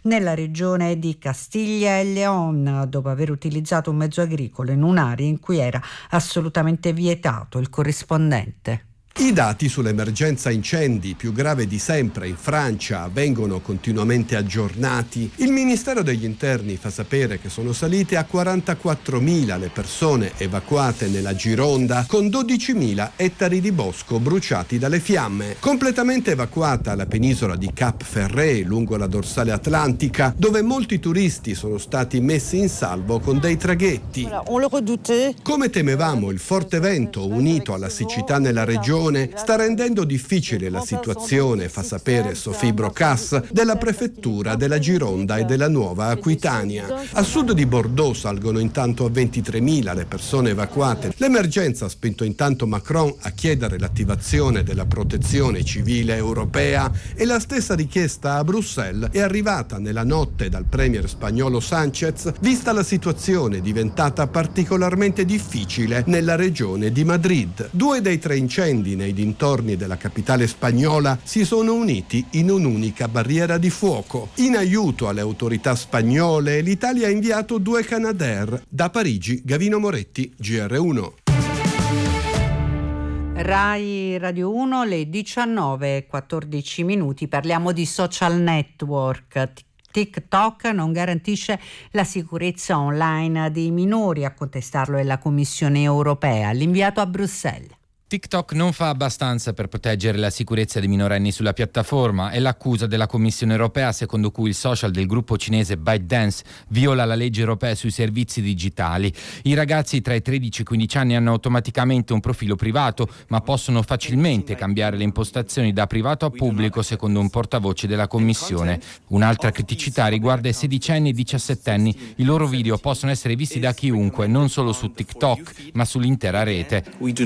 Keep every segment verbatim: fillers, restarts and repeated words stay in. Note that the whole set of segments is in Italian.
nella regione di Castiglia e León, dopo aver utilizzato un mezzo agricolo in un'area in cui era assolutamente vietato. Il corrispondente. I dati sull'emergenza incendi, più grave di sempre in Francia, vengono continuamente aggiornati. Il Ministero degli Interni fa sapere che sono salite a quarantaquattromila le persone evacuate nella Gironda, con dodicimila ettari di bosco bruciati dalle fiamme. Completamente evacuata la penisola di Cap Ferret, lungo la dorsale atlantica, dove molti turisti sono stati messi in salvo con dei traghetti. Come temevamo, il forte vento, unito alla siccità nella regione, sta rendendo difficile la situazione, fa sapere Sophie Brocas della prefettura della Gironda e della Nuova Aquitania. A sud di Bordeaux salgono intanto a ventitremila le persone evacuate. L'emergenza ha spinto intanto Macron a chiedere l'attivazione della protezione civile europea e la stessa richiesta a Bruxelles è arrivata nella notte dal premier spagnolo Sánchez, vista la situazione diventata particolarmente difficile nella regione di Madrid. Due dei tre incendi nei dintorni della capitale spagnola si sono uniti in un'unica barriera di fuoco. In aiuto alle autorità spagnole, l'Italia ha inviato due Canadair. Da Parigi, Gavino Moretti, G R uno. Rai Radio uno, le diciannove e quattordici minuti. Parliamo di social network. TikTok non garantisce la sicurezza online dei minori, a contestarlo è la Commissione europea. L'inviato a Bruxelles. TikTok non fa abbastanza per proteggere la sicurezza dei minorenni sulla piattaforma, è l'accusa della Commissione europea, secondo cui il social del gruppo cinese ByteDance viola la legge europea sui servizi digitali. I ragazzi tra i tredici e i quindici anni hanno automaticamente un profilo privato, ma possono facilmente cambiare le impostazioni da privato a pubblico, secondo un portavoce della Commissione. Un'altra criticità riguarda i sedicenni e i diciassettenni. I loro video possono essere visti da chiunque, non solo su TikTok, ma sull'intera rete.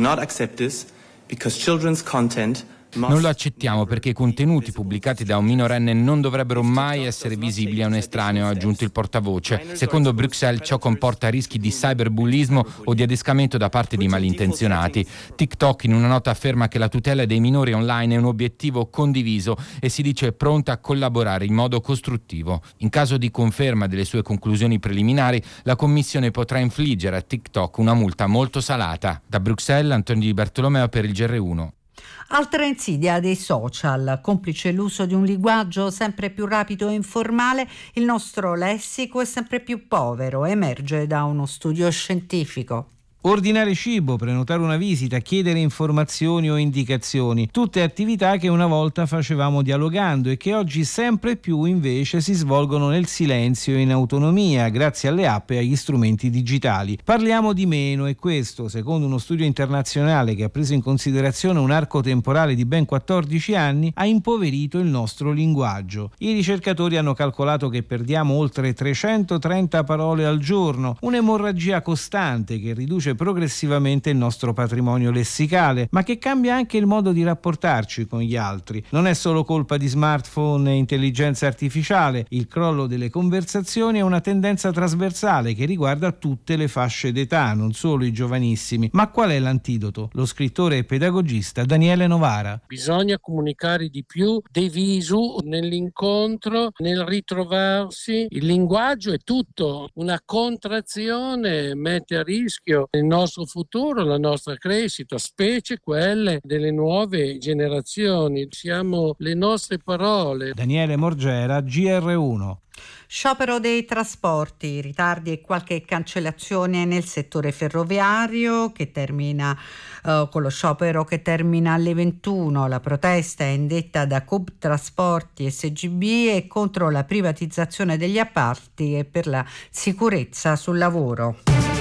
Because children's content Non lo accettiamo perché i contenuti pubblicati da un minorenne non dovrebbero mai essere visibili a un estraneo, ha aggiunto il portavoce. Secondo Bruxelles ciò comporta rischi di cyberbullismo o di adescamento da parte di malintenzionati. TikTok in una nota afferma che la tutela dei minori online è un obiettivo condiviso e si dice pronta a collaborare in modo costruttivo. In caso di conferma delle sue conclusioni preliminari, la Commissione potrà infliggere a TikTok una multa molto salata. Da Bruxelles, Antonio Di Bartolomeo per il G R uno. Altra insidia dei social, complice l'uso di un linguaggio sempre più rapido e informale, il nostro lessico è sempre più povero, emerge da uno studio scientifico. Ordinare cibo, prenotare una visita, chiedere informazioni o indicazioni, tutte attività che una volta facevamo dialogando e che oggi sempre più invece si svolgono nel silenzio e in autonomia grazie alle app e agli strumenti digitali. Parliamo di meno e questo, secondo uno studio internazionale che ha preso in considerazione un arco temporale di ben quattordici anni, ha impoverito il nostro linguaggio. I ricercatori hanno calcolato che perdiamo oltre trecentotrenta parole al giorno, un'emorragia costante che riduce progressivamente il nostro patrimonio lessicale, ma che cambia anche il modo di rapportarci con gli altri. Non è solo colpa di smartphone e intelligenza artificiale, il crollo delle conversazioni è una tendenza trasversale che riguarda tutte le fasce d'età, non solo i giovanissimi. Ma qual è l'antidoto? Lo scrittore e pedagogista Daniele Novara. Bisogna comunicare di più, dei visu nell'incontro, nel ritrovarsi. Il linguaggio è tutto, una contrazione mette a rischio il nostro futuro, la nostra crescita, specie quelle delle nuove generazioni. Siamo le nostre parole. Daniele Morgera, G R uno. Sciopero dei trasporti, ritardi e qualche cancellazione nel settore ferroviario che termina uh, con lo sciopero che termina alle ventuno. La protesta è indetta da Coop Trasporti S G B e contro la privatizzazione degli appalti e per la sicurezza sul lavoro.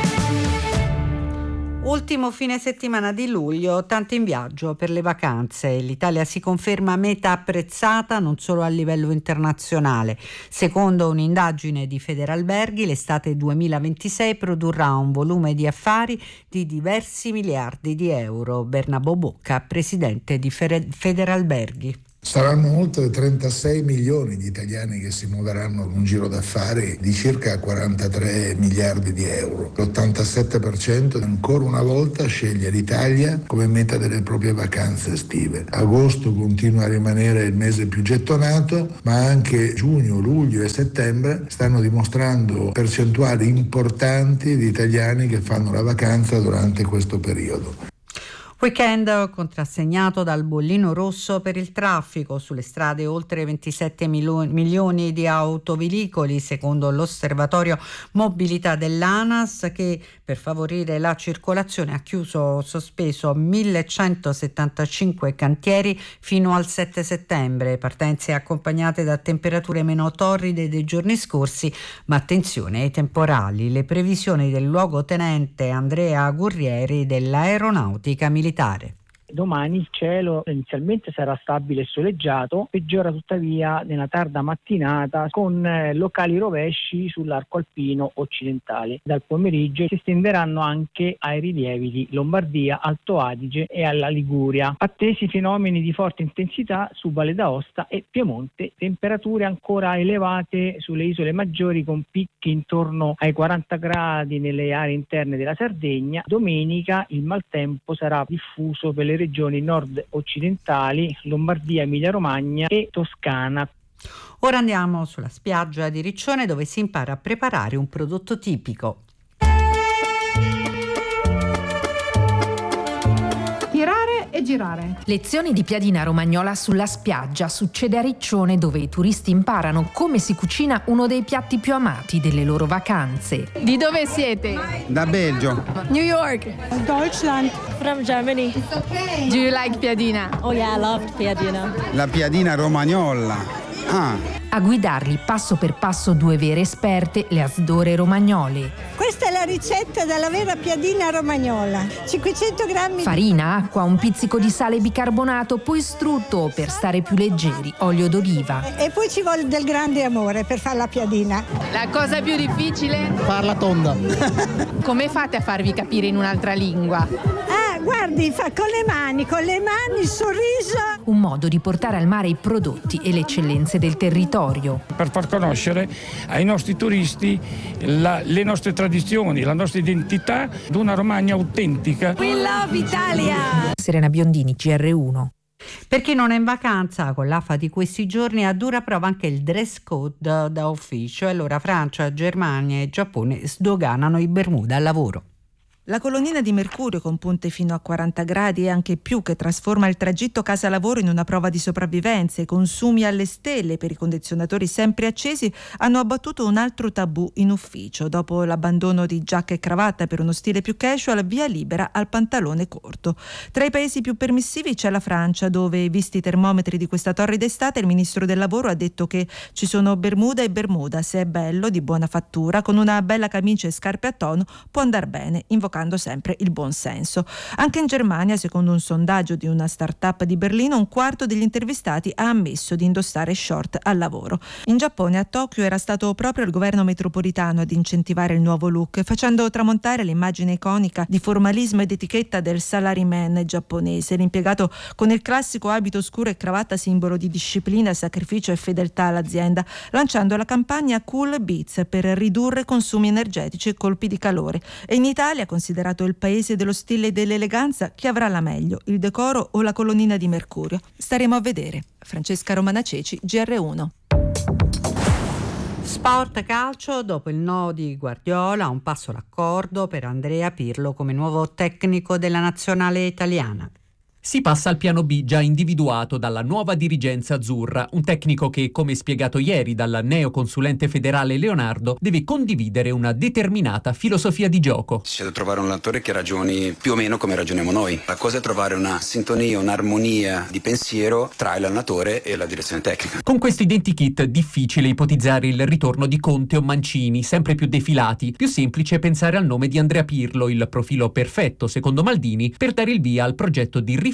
Ultimo fine settimana di luglio, tanti in viaggio per le vacanze. L'Italia si conferma meta apprezzata non solo a livello internazionale. Secondo un'indagine di Federalberghi, l'estate duemilaventisei produrrà un volume di affari di diversi miliardi di euro. Bernabò Bocca, presidente di Federalberghi. Saranno oltre trentasei milioni di italiani che si muoveranno con un giro d'affari di circa quarantatré miliardi di euro. L'ottantasette per cento ancora una volta sceglie l'Italia come meta delle proprie vacanze estive. Agosto continua a rimanere il mese più gettonato, ma anche giugno, luglio e settembre stanno dimostrando percentuali importanti di italiani che fanno la vacanza durante questo periodo. Weekend contrassegnato dal bollino rosso per il traffico. Sulle strade oltre ventisette milioni di autoveicoli, secondo l'osservatorio mobilità dell'ANAS, che per favorire la circolazione ha chiuso o sospeso millecentosettantacinque cantieri fino al sette settembre. Partenze accompagnate da temperature meno torride dei giorni scorsi, ma attenzione ai temporali. Le previsioni del luogotenente Andrea Gurrieri dell'Aeronautica Militare. Domani il cielo inizialmente sarà stabile e soleggiato, peggiora tuttavia nella tarda mattinata con locali rovesci sull'arco alpino occidentale. Dal pomeriggio si estenderanno anche ai rilievi di Lombardia, Alto Adige e alla Liguria. Attesi fenomeni di forte intensità su Valle d'Aosta e Piemonte, temperature ancora elevate sulle isole maggiori con picchi intorno ai quaranta gradi nelle aree interne della Sardegna. Domenica il maltempo sarà diffuso per le regioni nord-occidentali, Lombardia, Emilia-Romagna e Toscana. Ora andiamo sulla spiaggia di Riccione, dove si impara a preparare un prodotto tipico. Tirare e girare. Lezioni di piadina romagnola sulla spiaggia. Succede a Riccione, dove i turisti imparano come si cucina uno dei piatti più amati delle loro vacanze. Di dove siete? Da Belgio. New York. Deutschland. From Germany. It's okay. Do you like piadina? Oh yeah, I love piadina. La piadina romagnola. Ah. A guidarli passo per passo due vere esperte, le asdore romagnole. Questa è la ricetta della vera piadina romagnola. cinquecento grammi Farina, acqua, un pizzico di sale bicarbonato, poi strutto per stare più leggeri, olio d'oliva. E, e poi ci vuole del grande amore per fare la piadina. La cosa più difficile? Farla tonda. Come fate a farvi capire in un'altra lingua? Ah, guardi, fa con le mani, con le mani, il sorriso. Un modo di portare al mare i prodotti e le eccellenze del territorio. Per far conoscere ai nostri turisti la, le nostre tradizioni, la nostra identità di una Romagna autentica. We love Italia! Serena Biondini, G R uno. Per chi non è in vacanza, con l'A F A di questi giorni è a dura prova anche il dress code da, da ufficio. E allora Francia, Germania e Giappone sdoganano i Bermuda al lavoro. La colonnina di mercurio con punte fino a quaranta gradi e anche più, che trasforma il tragitto casa-lavoro in una prova di sopravvivenza, e consumi alle stelle per i condizionatori sempre accesi, hanno abbattuto un altro tabù in ufficio. Dopo l'abbandono di giacca e cravatta per uno stile più casual, via libera al pantalone corto. Tra i paesi più permissivi c'è la Francia, dove, visti i termometri di questa torrida estate, il ministro del lavoro ha detto che ci sono Bermuda e Bermuda. Se è bello, di buona fattura, con una bella camicia e scarpe a tono, può andar bene, invocando sempre il buon senso. Anche in Germania, secondo un sondaggio di una start-up di Berlino, un quarto degli intervistati ha ammesso di indossare short al lavoro. In Giappone, a Tokyo, era stato proprio il governo metropolitano ad incentivare il nuovo look, facendo tramontare l'immagine iconica di formalismo ed etichetta del salaryman giapponese, l'impiegato con il classico abito scuro e cravatta, simbolo di disciplina, sacrificio e fedeltà all'azienda, lanciando la campagna Cool Beats per ridurre consumi energetici e colpi di calore. E in Italia, considerato il paese dello stile e dell'eleganza, chi avrà la meglio, il decoro o la colonnina di mercurio? Staremo a vedere. Francesca Romana Ceci, G R uno. Sport calcio, dopo il no di Guardiola, un passo d'accordo per Andrea Pirlo come nuovo tecnico della nazionale italiana. Si passa al piano B già individuato dalla nuova dirigenza azzurra, un tecnico che, come spiegato ieri dal neoconsulente federale Leonardo, deve condividere una determinata filosofia di gioco. C'è da trovare un allenatore che ragioni più o meno come ragioniamo noi. La cosa è trovare una sintonia, un'armonia di pensiero tra l'allenatore e la direzione tecnica. Con questo identikit difficile ipotizzare il ritorno di Conte o Mancini, sempre più defilati. Più semplice pensare al nome di Andrea Pirlo, il profilo perfetto, secondo Maldini, per dare il via al progetto di riforma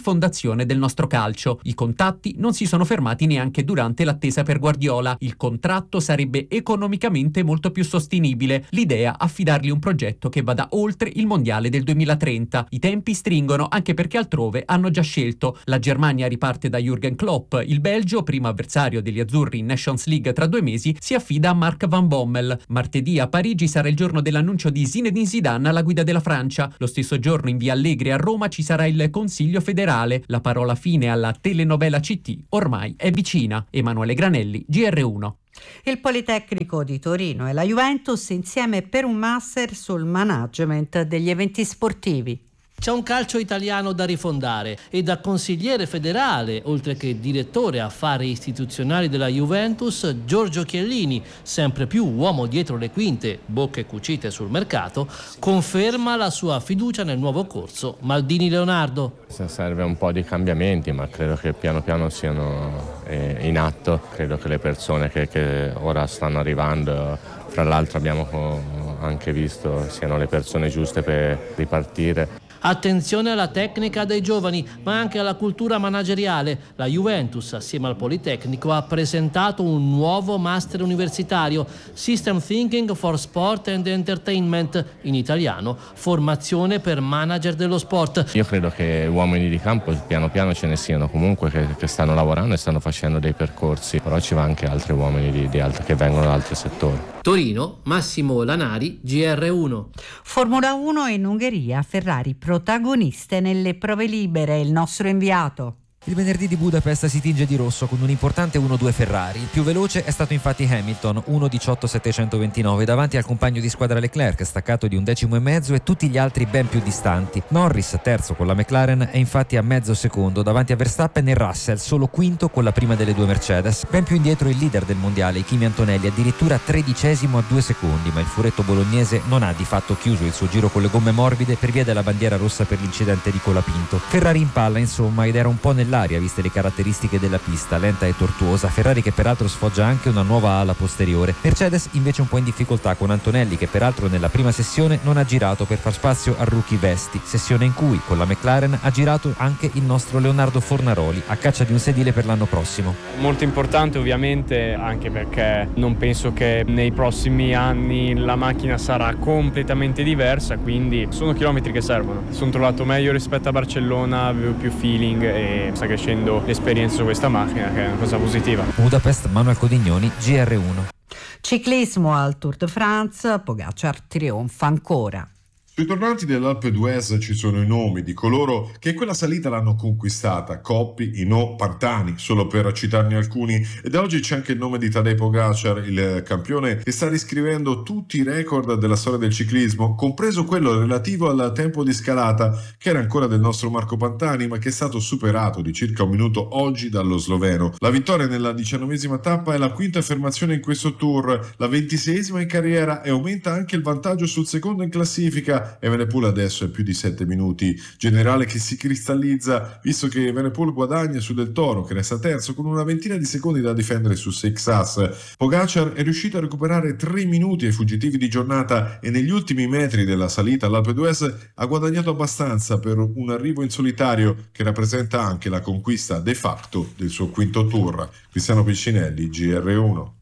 rifondazione del nostro calcio. I contatti non si sono fermati neanche durante l'attesa per Guardiola. Il contratto sarebbe economicamente molto più sostenibile. L'idea affidargli un progetto che vada oltre il mondiale del duemilatrenta. I tempi stringono anche perché altrove hanno già scelto. La Germania riparte da Jürgen Klopp. Il Belgio, primo avversario degli azzurri in Nations League tra due mesi, si affida a Mark Van Bommel. Martedì a Parigi sarà il giorno dell'annuncio di Zinedine Zidane alla guida della Francia. Lo stesso giorno in via Allegri a Roma ci sarà il Consiglio federale. La parola fine alla telenovela C T ormai è vicina. Emanuele Granelli, G R uno. Il Politecnico di Torino e la Juventus insieme per un master sul management degli eventi sportivi. C'è un calcio italiano da rifondare e da consigliere federale, oltre che direttore affari istituzionali della Juventus, Giorgio Chiellini, sempre più uomo dietro le quinte, bocche cucite sul mercato, conferma la sua fiducia nel nuovo corso Maldini Leonardo. Serve un po' di cambiamenti, ma credo che piano piano siano eh, in atto. Credo che le persone che, che ora stanno arrivando, fra l'altro abbiamo anche visto, siano le persone giuste per ripartire. Attenzione alla tecnica dei giovani, ma anche alla cultura manageriale. La Juventus, assieme al Politecnico, ha presentato un nuovo master universitario, System Thinking for Sport and Entertainment, in italiano, formazione per manager dello sport. Io credo che uomini di campo piano piano ce ne siano comunque che, che stanno lavorando e stanno facendo dei percorsi, però ci va anche altri uomini di, di altri, che vengono da altri settori. Torino, Massimo Lanari, G R uno. Formula uno in Ungheria, Ferrari protagoniste nelle prove libere, il nostro inviato. Il venerdì di Budapest si tinge di rosso con un importante uno due Ferrari. Il più veloce è stato infatti Hamilton, uno diciotto settecentoventinove, davanti al compagno di squadra Leclerc, staccato di un decimo e mezzo, e tutti gli altri ben più distanti. Norris, terzo con la McLaren, è infatti a mezzo secondo davanti a Verstappen e Russell, solo quinto con la prima delle due Mercedes. Ben più indietro il leader del mondiale, Kimi Antonelli, addirittura tredicesimo a due secondi, ma il furetto bolognese non ha di fatto chiuso il suo giro con le gomme morbide per via della bandiera rossa per l'incidente di Colapinto. Ferrari in palla insomma, ed era un po' nel l'aria viste le caratteristiche della pista, lenta e tortuosa. Ferrari che peraltro sfoggia anche una nuova ala posteriore. Mercedes invece un po' in difficoltà con Antonelli, che peraltro nella prima sessione non ha girato per far spazio al rookie Vesti, sessione in cui con la McLaren ha girato anche il nostro Leonardo Fornaroli, a caccia di un sedile per l'anno prossimo. Molto importante ovviamente, anche perché non penso che nei prossimi anni la macchina sarà completamente diversa, quindi sono chilometri che servono. Sono trovato meglio rispetto a Barcellona, avevo più feeling e sta crescendo l'esperienza su questa macchina, che è una cosa positiva. Budapest, Manuel Codignoni, G R uno. Ciclismo al Tour de France, Pogacar trionfa ancora. Sui tornanti dell'Alpe d'Huez ci sono i nomi di coloro che quella salita l'hanno conquistata: Coppi, Hinault, Pantani, solo per citarne alcuni. E da oggi c'è anche il nome di Tadej Pogacar, il campione che sta riscrivendo tutti i record della storia del ciclismo, compreso quello relativo al tempo di scalata, che era ancora del nostro Marco Pantani, ma che è stato superato di circa un minuto oggi dallo sloveno. La vittoria nella diciannovesima tappa è la quinta affermazione in questo Tour, la ventiseiesima in carriera, e aumenta anche il vantaggio sul secondo in classifica. Evenepoel adesso è più di sette minuti, generale che si cristallizza visto che Evenepoel guadagna su Del Toro, che resta terzo con una ventina di secondi da difendere su Seix As. Pogacar è riuscito a recuperare tre minuti ai fuggitivi di giornata e negli ultimi metri della salita all'Alpe d'Huez ha guadagnato abbastanza per un arrivo in solitario che rappresenta anche la conquista de facto del suo quinto Tour. Cristiano Piccinelli, G R uno.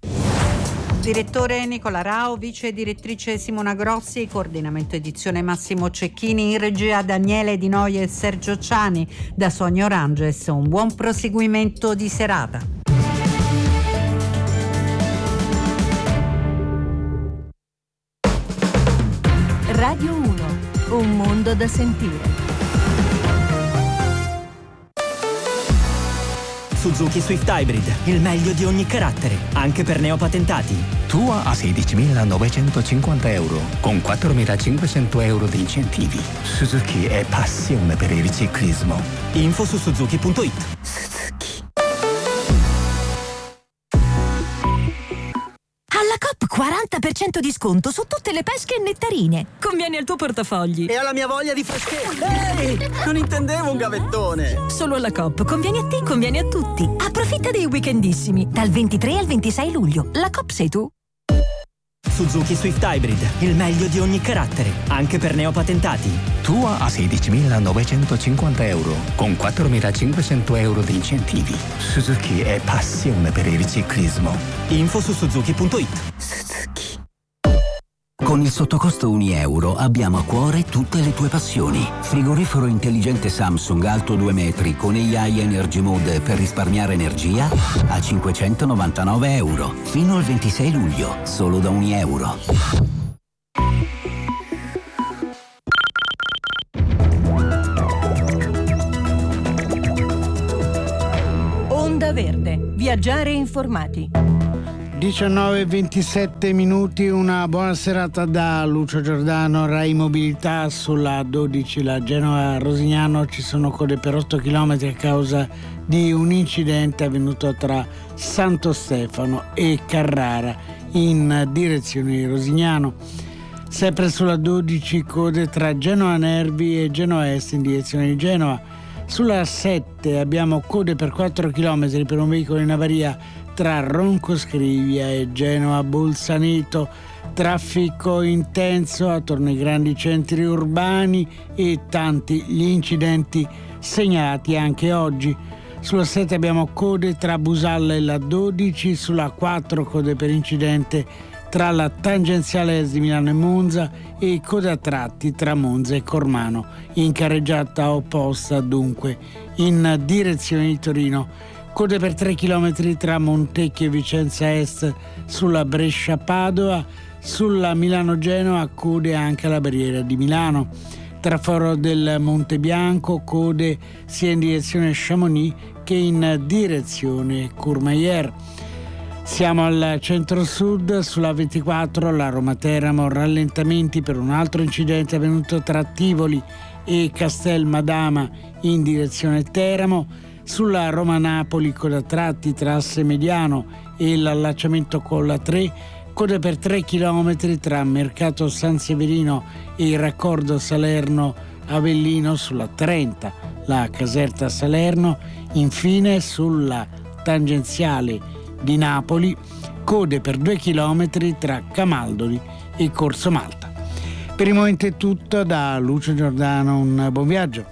Direttore Nicola Rao, vice direttrice Simona Grossi, coordinamento edizione Massimo Cecchini, in regia Daniele Di Noia e Sergio Ciani. Da Sonia Oranges un buon proseguimento di serata. Radio uno, un mondo da sentire. Suzuki Swift Hybrid, il meglio di ogni carattere, anche per neopatentati. Tua a sedicimilanovecentocinquanta euro, con quattromilacinquecento euro di incentivi. Suzuki è passione per il ciclismo. Info su suzuki punto it. Suzuki. Alla Coop quaranta per cento di sconto su tutte le pesche e nettarine. Conviene al tuo portafogli. E alla mia voglia di freschezza. Ehi, non intendevo un gavettone. Solo alla Coop. Conviene a te, conviene a tutti. Approfitta dei weekendissimi. Dal ventitré al ventisei luglio. La Coop sei tu. Suzuki Swift Hybrid, il meglio di ogni carattere, anche per neopatentati. Tua a sedicimilanovecentocinquanta euro, con quattromilacinquecento euro di incentivi. Suzuki è passione per il ciclismo. Info su suzuki punto it. Suzuki. Con il sottocosto un euro abbiamo a cuore tutte le tue passioni. Frigorifero intelligente Samsung alto due metri con A I Energy Mode per risparmiare energia a cinquecentonovantanove euro. Fino al ventisei luglio, solo da un euro. Onda Verde. Viaggiare informati. diciannove e ventisette minuti, una buona serata da Lucio Giordano, Rai Mobilità. Sulla dodici, la Genova-Rosignano, ci sono code per otto chilometri a causa di un incidente avvenuto tra Santo Stefano e Carrara in direzione Rosignano. Sempre sulla dodici, code tra Genova Nervi e Genoa Est in direzione di Genova. Sulla sette abbiamo code per quattro chilometri per un veicolo in avaria tra Roncoscrivia e Genova Bolzaneto. Traffico intenso attorno ai grandi centri urbani e tanti gli incidenti segnalati anche oggi. Sulla sette abbiamo code tra Busalla e la dodici, sulla quattro code per incidente tra la tangenziale est di Milano e Monza e code a tratti tra Monza e Cormano, in carreggiata opposta dunque in direzione di Torino. Code per tre chilometri tra Montecchio e Vicenza Est sulla Brescia-Padova, sulla Milano-Genova code anche alla barriera di Milano. Tra Foro del Monte Bianco code sia in direzione Chamonix che in direzione Courmayeur. Siamo al centro-sud, sulla ventiquattro, la Roma-Teramo, rallentamenti per un altro incidente avvenuto tra Tivoli e Castel Madama in direzione Teramo. Sulla Roma-Napoli, coda tratti tra Asse Mediano e l'allacciamento con la tre, code per tre chilometri tra Mercato San Severino e il raccordo Salerno-Avellino sulla trenta, la Caserta Salerno. Infine sulla tangenziale di Napoli, code per due chilometri tra Camaldoli e Corso Malta. Per il momento è tutto, da Lucio Giordano un buon viaggio.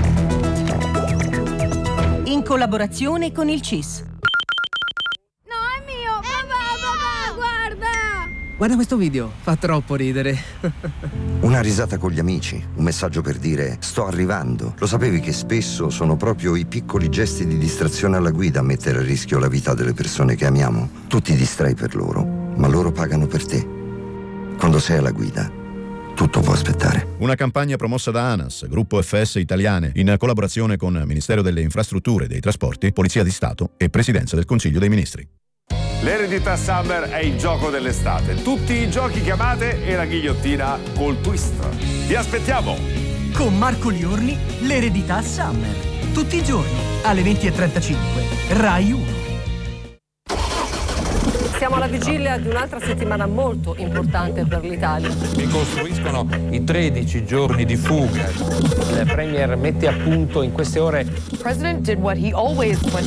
In collaborazione con il C I S. No, è mio! Papà, papà, guarda! Guarda questo video, fa troppo ridere. Una risata con gli amici, un messaggio per dire sto arrivando. Lo sapevi che spesso sono proprio i piccoli gesti di distrazione alla guida a mettere a rischio la vita delle persone che amiamo? Tu ti distrai per loro, ma loro pagano per te. Quando sei alla guida, tutto può aspettare. Una campagna promossa da ANAS, Gruppo F S Italiane, in collaborazione con Ministero delle Infrastrutture e dei Trasporti, Polizia di Stato e Presidenza del Consiglio dei Ministri. L'eredità Summer è il gioco dell'estate. Tutti i giochi che amate e la ghigliottina col twist. Vi aspettiamo! Con Marco Liorni, l'eredità Summer. Tutti i giorni, alle venti e trentacinque, Rai uno. Siamo alla vigilia di un'altra settimana molto importante per l'Italia. Ricostruiscono i tredici giorni di fuga. Il Premier mette a punto in queste ore. The President did what he always went.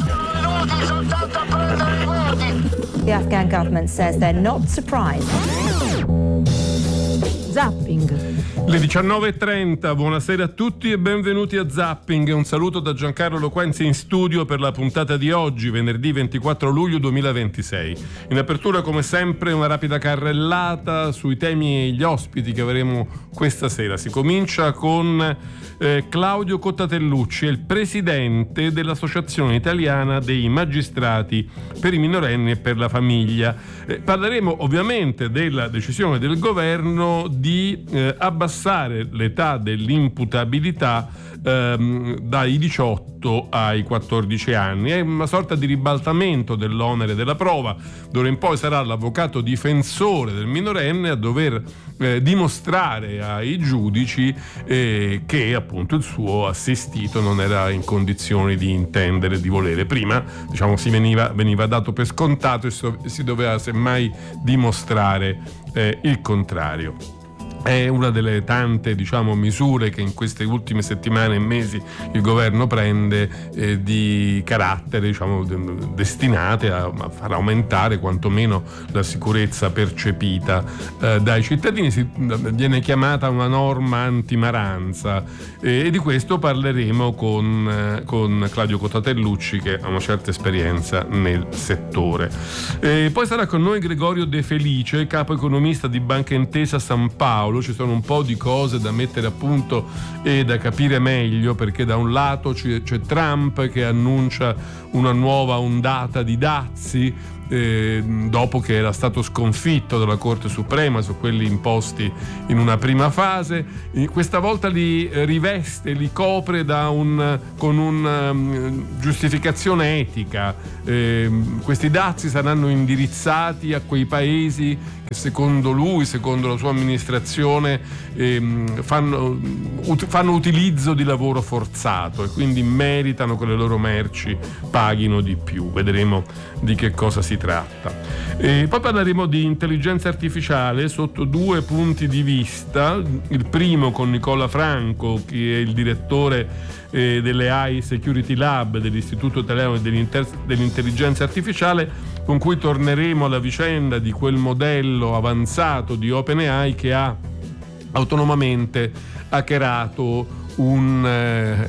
The Afghan government says they're not surprised. Zapping. Le diciannove e trenta, buonasera a tutti e benvenuti a Zapping. Un saluto da Giancarlo Loquenzi in studio per la puntata di oggi, venerdì ventiquattro luglio duemilaventisei. In apertura, come sempre, una rapida carrellata sui temi e gli ospiti che avremo questa sera. Si comincia con eh, Claudio Cottatellucci, è il presidente dell'Associazione Italiana dei Magistrati per i minorenni e per la famiglia. Eh, parleremo ovviamente della decisione del governo di eh, abbassare l'età dell'imputabilità ehm, dai diciotto ai quattordici anni. È una sorta di ribaltamento dell'onere della prova. D'ora in poi sarà l'avvocato difensore del minorenne a dover eh, dimostrare ai giudici eh, che appunto il suo assistito non era in condizioni di intendere, di volere. Prima, diciamo, si veniva, veniva dato per scontato e so, si doveva semmai dimostrare eh, il contrario. È una delle tante, diciamo, misure che in queste ultime settimane e mesi il governo prende eh, di carattere, diciamo, destinate a, a far aumentare quantomeno la sicurezza percepita eh, dai cittadini. Si, viene chiamata una norma antimaranza eh, e di questo parleremo con, eh, con Claudio Cotatellucci, che ha una certa esperienza nel settore. E poi sarà con noi Gregorio De Felice, capo economista di Banca Intesa San Paolo. Ci sono un po' di cose da mettere a punto e da capire meglio, perché da un lato c'è, c'è Trump che annuncia una nuova ondata di dazi eh, dopo che era stato sconfitto dalla Corte Suprema su quelli imposti in una prima fase. E questa volta li riveste, li copre da un, con una um, giustificazione etica. Eh, questi dazi saranno indirizzati a quei paesi che secondo lui, secondo la sua amministrazione, ehm, fanno, ut- fanno utilizzo di lavoro forzato e quindi meritano che le loro merci paghino di più. Vedremo di che cosa si tratta. E poi parleremo di intelligenza artificiale sotto due punti di vista. Il primo con Nicola Franco, che è il direttore eh, delle A I Security Lab dell'Istituto Italiano dell'Intelligenza Artificiale, con cui torneremo alla vicenda di quel modello avanzato di OpenAI che ha autonomamente hackerato un, eh,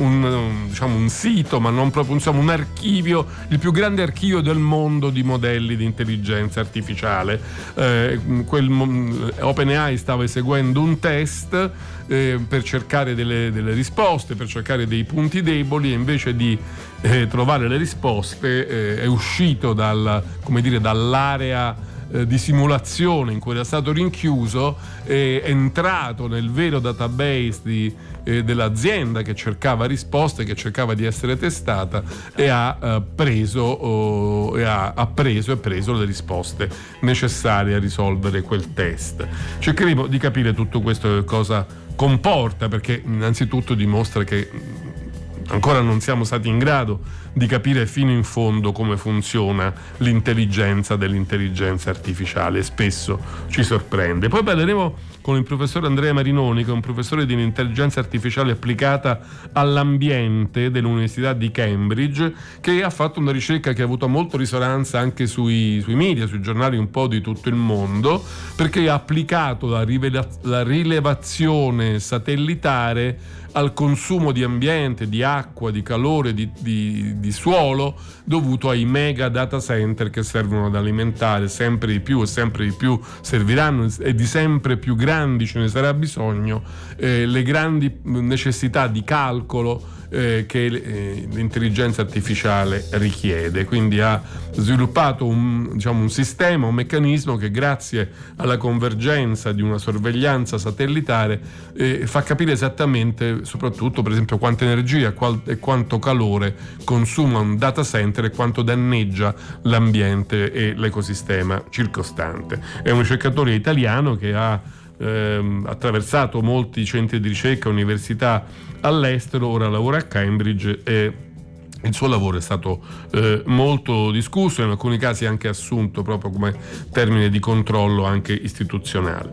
un, diciamo un sito, ma non proprio, insomma, un archivio, il più grande archivio del mondo di modelli di intelligenza artificiale. Eh, quel, OpenAI stava eseguendo un test eh, per cercare delle, delle risposte, per cercare dei punti deboli, e invece di eh, trovare le risposte eh, è uscito dal, come dire, dall'area di simulazione in cui era stato rinchiuso, è entrato nel vero database di, eh, dell'azienda che cercava risposte, che cercava di essere testata, e ha eh, preso oh, e ha, ha preso e preso le risposte necessarie a risolvere quel test. Cercheremo di capire tutto questo, che cosa comporta, perché innanzitutto dimostra che ancora non siamo stati in grado di capire fino in fondo come funziona l'intelligenza dell'intelligenza artificiale, e spesso ci sorprende. Poi parleremo con il professor Andrea Marinoni, che è un professore di intelligenza artificiale applicata all'ambiente dell'Università di Cambridge, che ha fatto una ricerca che ha avuto molta risonanza anche sui, sui media, sui giornali un po' di tutto il mondo, perché ha applicato la, rivela- la rilevazione satellitare al consumo di ambiente, di acqua, di calore, di, di, di suolo dovuto ai mega data center che servono ad alimentare sempre di più e sempre di più serviranno, e di sempre più grandi ce ne sarà bisogno, eh, le grandi necessità di calcolo eh, che eh, l'intelligenza artificiale richiede. Quindi ha sviluppato un, diciamo, un sistema, un meccanismo che, grazie alla convergenza di una sorveglianza satellitare, eh, fa capire esattamente, soprattutto per esempio, quanta energia qual- e quanto calore consuma un data center e quanto danneggia l'ambiente e l'ecosistema circostante. È un ricercatore italiano che ha ehm, attraversato molti centri di ricerca e università all'estero, ora lavora a Cambridge e il suo lavoro è stato eh, molto discusso, in alcuni casi anche assunto proprio come termine di controllo anche istituzionale.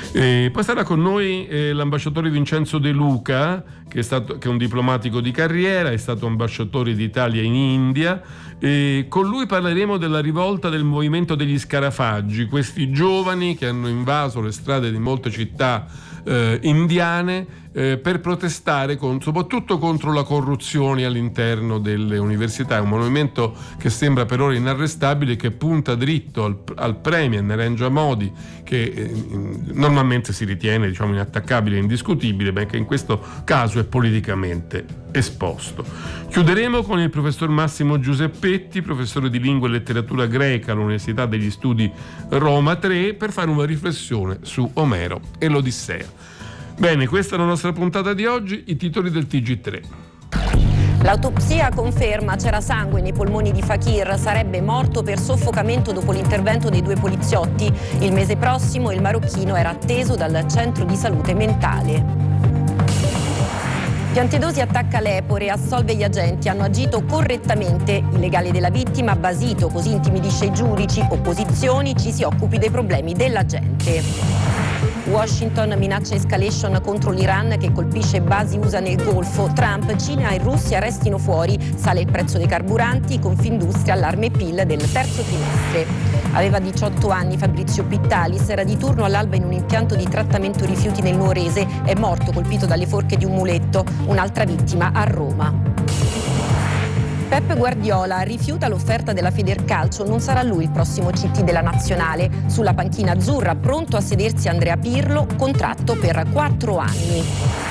E poi sarà con noi eh, l'ambasciatore Vincenzo De Luca, che è, stato, che è un diplomatico di carriera, è stato ambasciatore d'Italia in India, e con lui parleremo della rivolta del movimento degli Scarafaggi, questi giovani che hanno invaso le strade di molte città eh, indiane Eh, per protestare con, soprattutto contro la corruzione all'interno delle università. È un movimento che sembra per ora inarrestabile, che punta dritto al, al premier Narendra Modi, che eh, normalmente si ritiene, diciamo, inattaccabile e indiscutibile, ma che in questo caso è politicamente esposto. Chiuderemo con il professor Massimo Giuseppetti, professore di lingua e letteratura greca all'Università degli Studi Roma tre, per fare una riflessione su Omero e l'Odissea. Bene, questa è la nostra puntata di oggi, i titoli del T G tre. L'autopsia conferma c'era sangue nei polmoni di Fakir, sarebbe morto per soffocamento dopo l'intervento dei due poliziotti. Il mese prossimo il marocchino era atteso dal centro di salute mentale. Piantedosi attacca l'Epore e assolve gli agenti, hanno agito correttamente. Il legale della vittima, basito, così intimidisce i giudici. Opposizioni, ci si occupi dei problemi della gente. Washington minaccia escalation contro l'Iran che colpisce basi U S A nel Golfo. Trump, Cina e Russia restino fuori. Sale il prezzo dei carburanti, Confindustria, allarme P I L del terzo trimestre. Aveva diciotto anni Fabrizio Pittalis, era di turno all'alba in un impianto di trattamento rifiuti nel Nuorese. È morto colpito dalle forche di un muletto. Un'altra vittima a Roma. Pep Guardiola rifiuta l'offerta della Federcalcio, non sarà lui il prossimo C T della nazionale. Sulla panchina azzurra, pronto a sedersi Andrea Pirlo, contratto per quattro anni.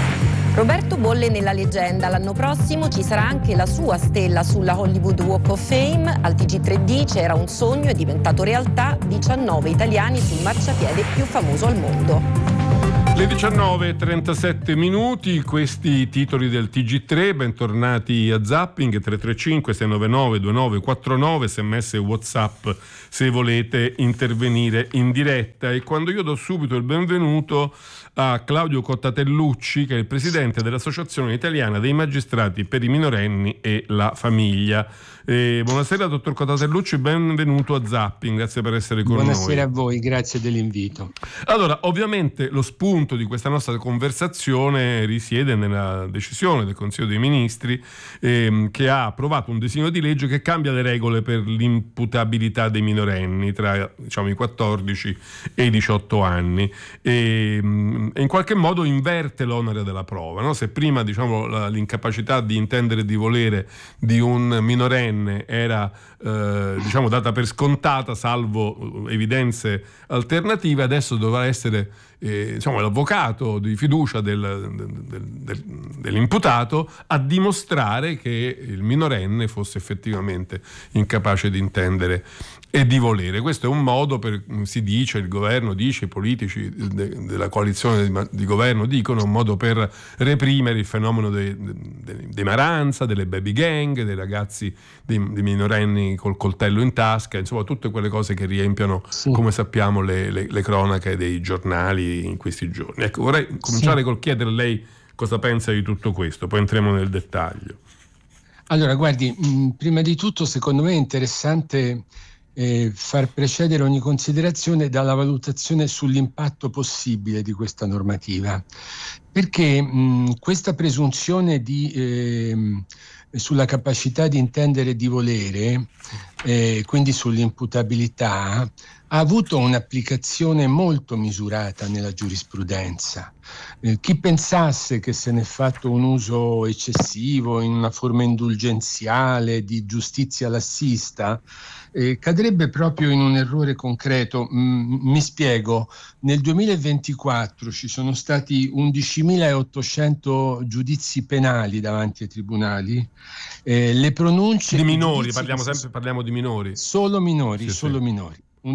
Roberto Bolle nella leggenda, l'anno prossimo ci sarà anche la sua stella sulla Hollywood Walk of Fame. Al T G tre dice era un sogno, è diventato realtà, diciannove italiani sul marciapiede più famoso al mondo. Le diciannove e trentasette minuti, questi i titoli del T G tre, bentornati a Zapping, tre tre cinque sei nove nove due nove quattro nove, sms e WhatsApp se volete intervenire in diretta. E quando io do subito il benvenuto a Claudio Cottatellucci, che è il presidente dell'Associazione Italiana dei Magistrati per i Minorenni e la Famiglia. Eh, buonasera dottor Cottatellucci, benvenuto a Zapping, grazie per essere con buonasera noi. Buonasera a voi, grazie dell'invito. Allora, ovviamente lo spunto di questa nostra conversazione risiede nella decisione del Consiglio dei Ministri ehm, che ha approvato un disegno di legge che cambia le regole per l'imputabilità dei minorenni tra, diciamo, i quattordici e i diciotto anni e, e in qualche modo inverte l'onere della prova, no? Se prima, diciamo, la, l'incapacità di intendere e di volere di un minorenne era eh, diciamo data per scontata salvo evidenze alternative, adesso dovrà essere eh, diciamo, l'avvocato di fiducia del, del, del, dell'imputato a dimostrare che il minorenne fosse effettivamente incapace di intendere e di volere. Questo è un modo per, si dice, il governo dice, i politici de, della coalizione di, di governo dicono, un modo per reprimere il fenomeno dei de, de maranza, delle baby gang, dei ragazzi, dei, dei minorenni col coltello in tasca, insomma tutte quelle cose che riempiono, sì, come sappiamo, le, le, le cronache dei giornali in questi giorni. Ecco, vorrei cominciare, sì, col chiedere a lei cosa pensa di tutto questo, poi entriamo nel dettaglio. Allora, guardi, mh, prima di tutto secondo me è interessante Eh, far precedere ogni considerazione dalla valutazione sull'impatto possibile di questa normativa, perché mh, questa presunzione di, eh, sulla capacità di intendere e di volere, eh, quindi sull'imputabilità, ha avuto un'applicazione molto misurata nella giurisprudenza. Eh, chi pensasse che se ne è fatto un uso eccessivo in una forma indulgenziale di giustizia lassista eh, cadrebbe proprio in un errore concreto. Mm, mi spiego, nel duemilaventiquattro ci sono stati undicimilaottocento giudizi penali davanti ai tribunali, eh, le pronunce di minori, parliamo sempre parliamo di minori. Solo minori, sì, solo sì. minori.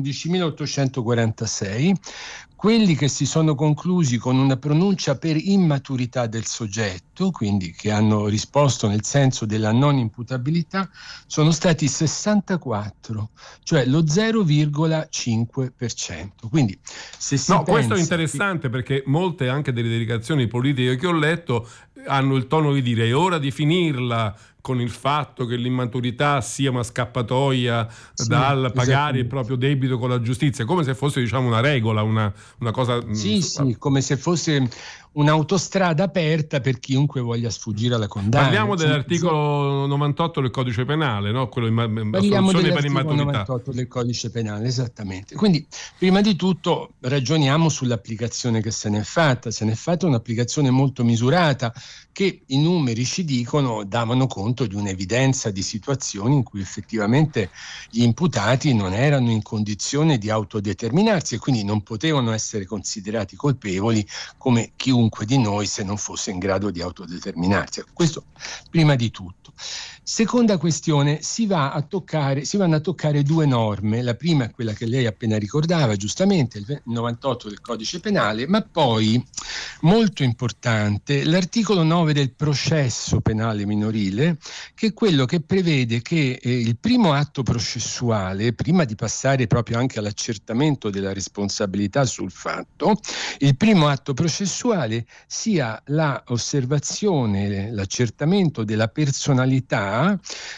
undicimilaottocentoquarantasei, quelli che si sono conclusi con una pronuncia per immaturità del soggetto, quindi che hanno risposto nel senso della non imputabilità, sono stati sessantaquattro, cioè lo zero virgola cinque per cento. Quindi se si No, pensa questo è interessante, che... perché molte anche delle dedicazioni politiche che ho letto hanno il tono di dire è ora di finirla con il fatto che l'immaturità sia una scappatoia, sì, dal pagare il proprio debito con la giustizia, come se fosse, diciamo, una regola, una, una cosa... Sì, mh, sì, come se fosse un'autostrada aperta per chiunque voglia sfuggire alla condanna. Parliamo dell'articolo novantotto del codice penale, no? Quello in, Parliamo dell'articolo per immaturità. novantotto del codice penale, esattamente. Quindi, prima di tutto, ragioniamo sull'applicazione che se n'è fatta. Se n'è fatta un'applicazione molto misurata, che i numeri ci dicono, davano conto di un'evidenza di situazioni in cui effettivamente gli imputati non erano in condizione di autodeterminarsi e quindi non potevano essere considerati colpevoli come chiunque di noi se non fosse in grado di autodeterminarsi. Questo prima di tutto. Seconda questione, si va a toccare, si vanno a toccare due norme. La prima è quella che lei appena ricordava, giustamente, il novantotto del codice penale, ma poi, molto importante, l'articolo nove del processo penale minorile, che è quello che prevede che eh, il primo atto processuale, prima di passare proprio anche all'accertamento della responsabilità su sul fatto, il primo atto processuale sia la osservazione, l'accertamento della personalità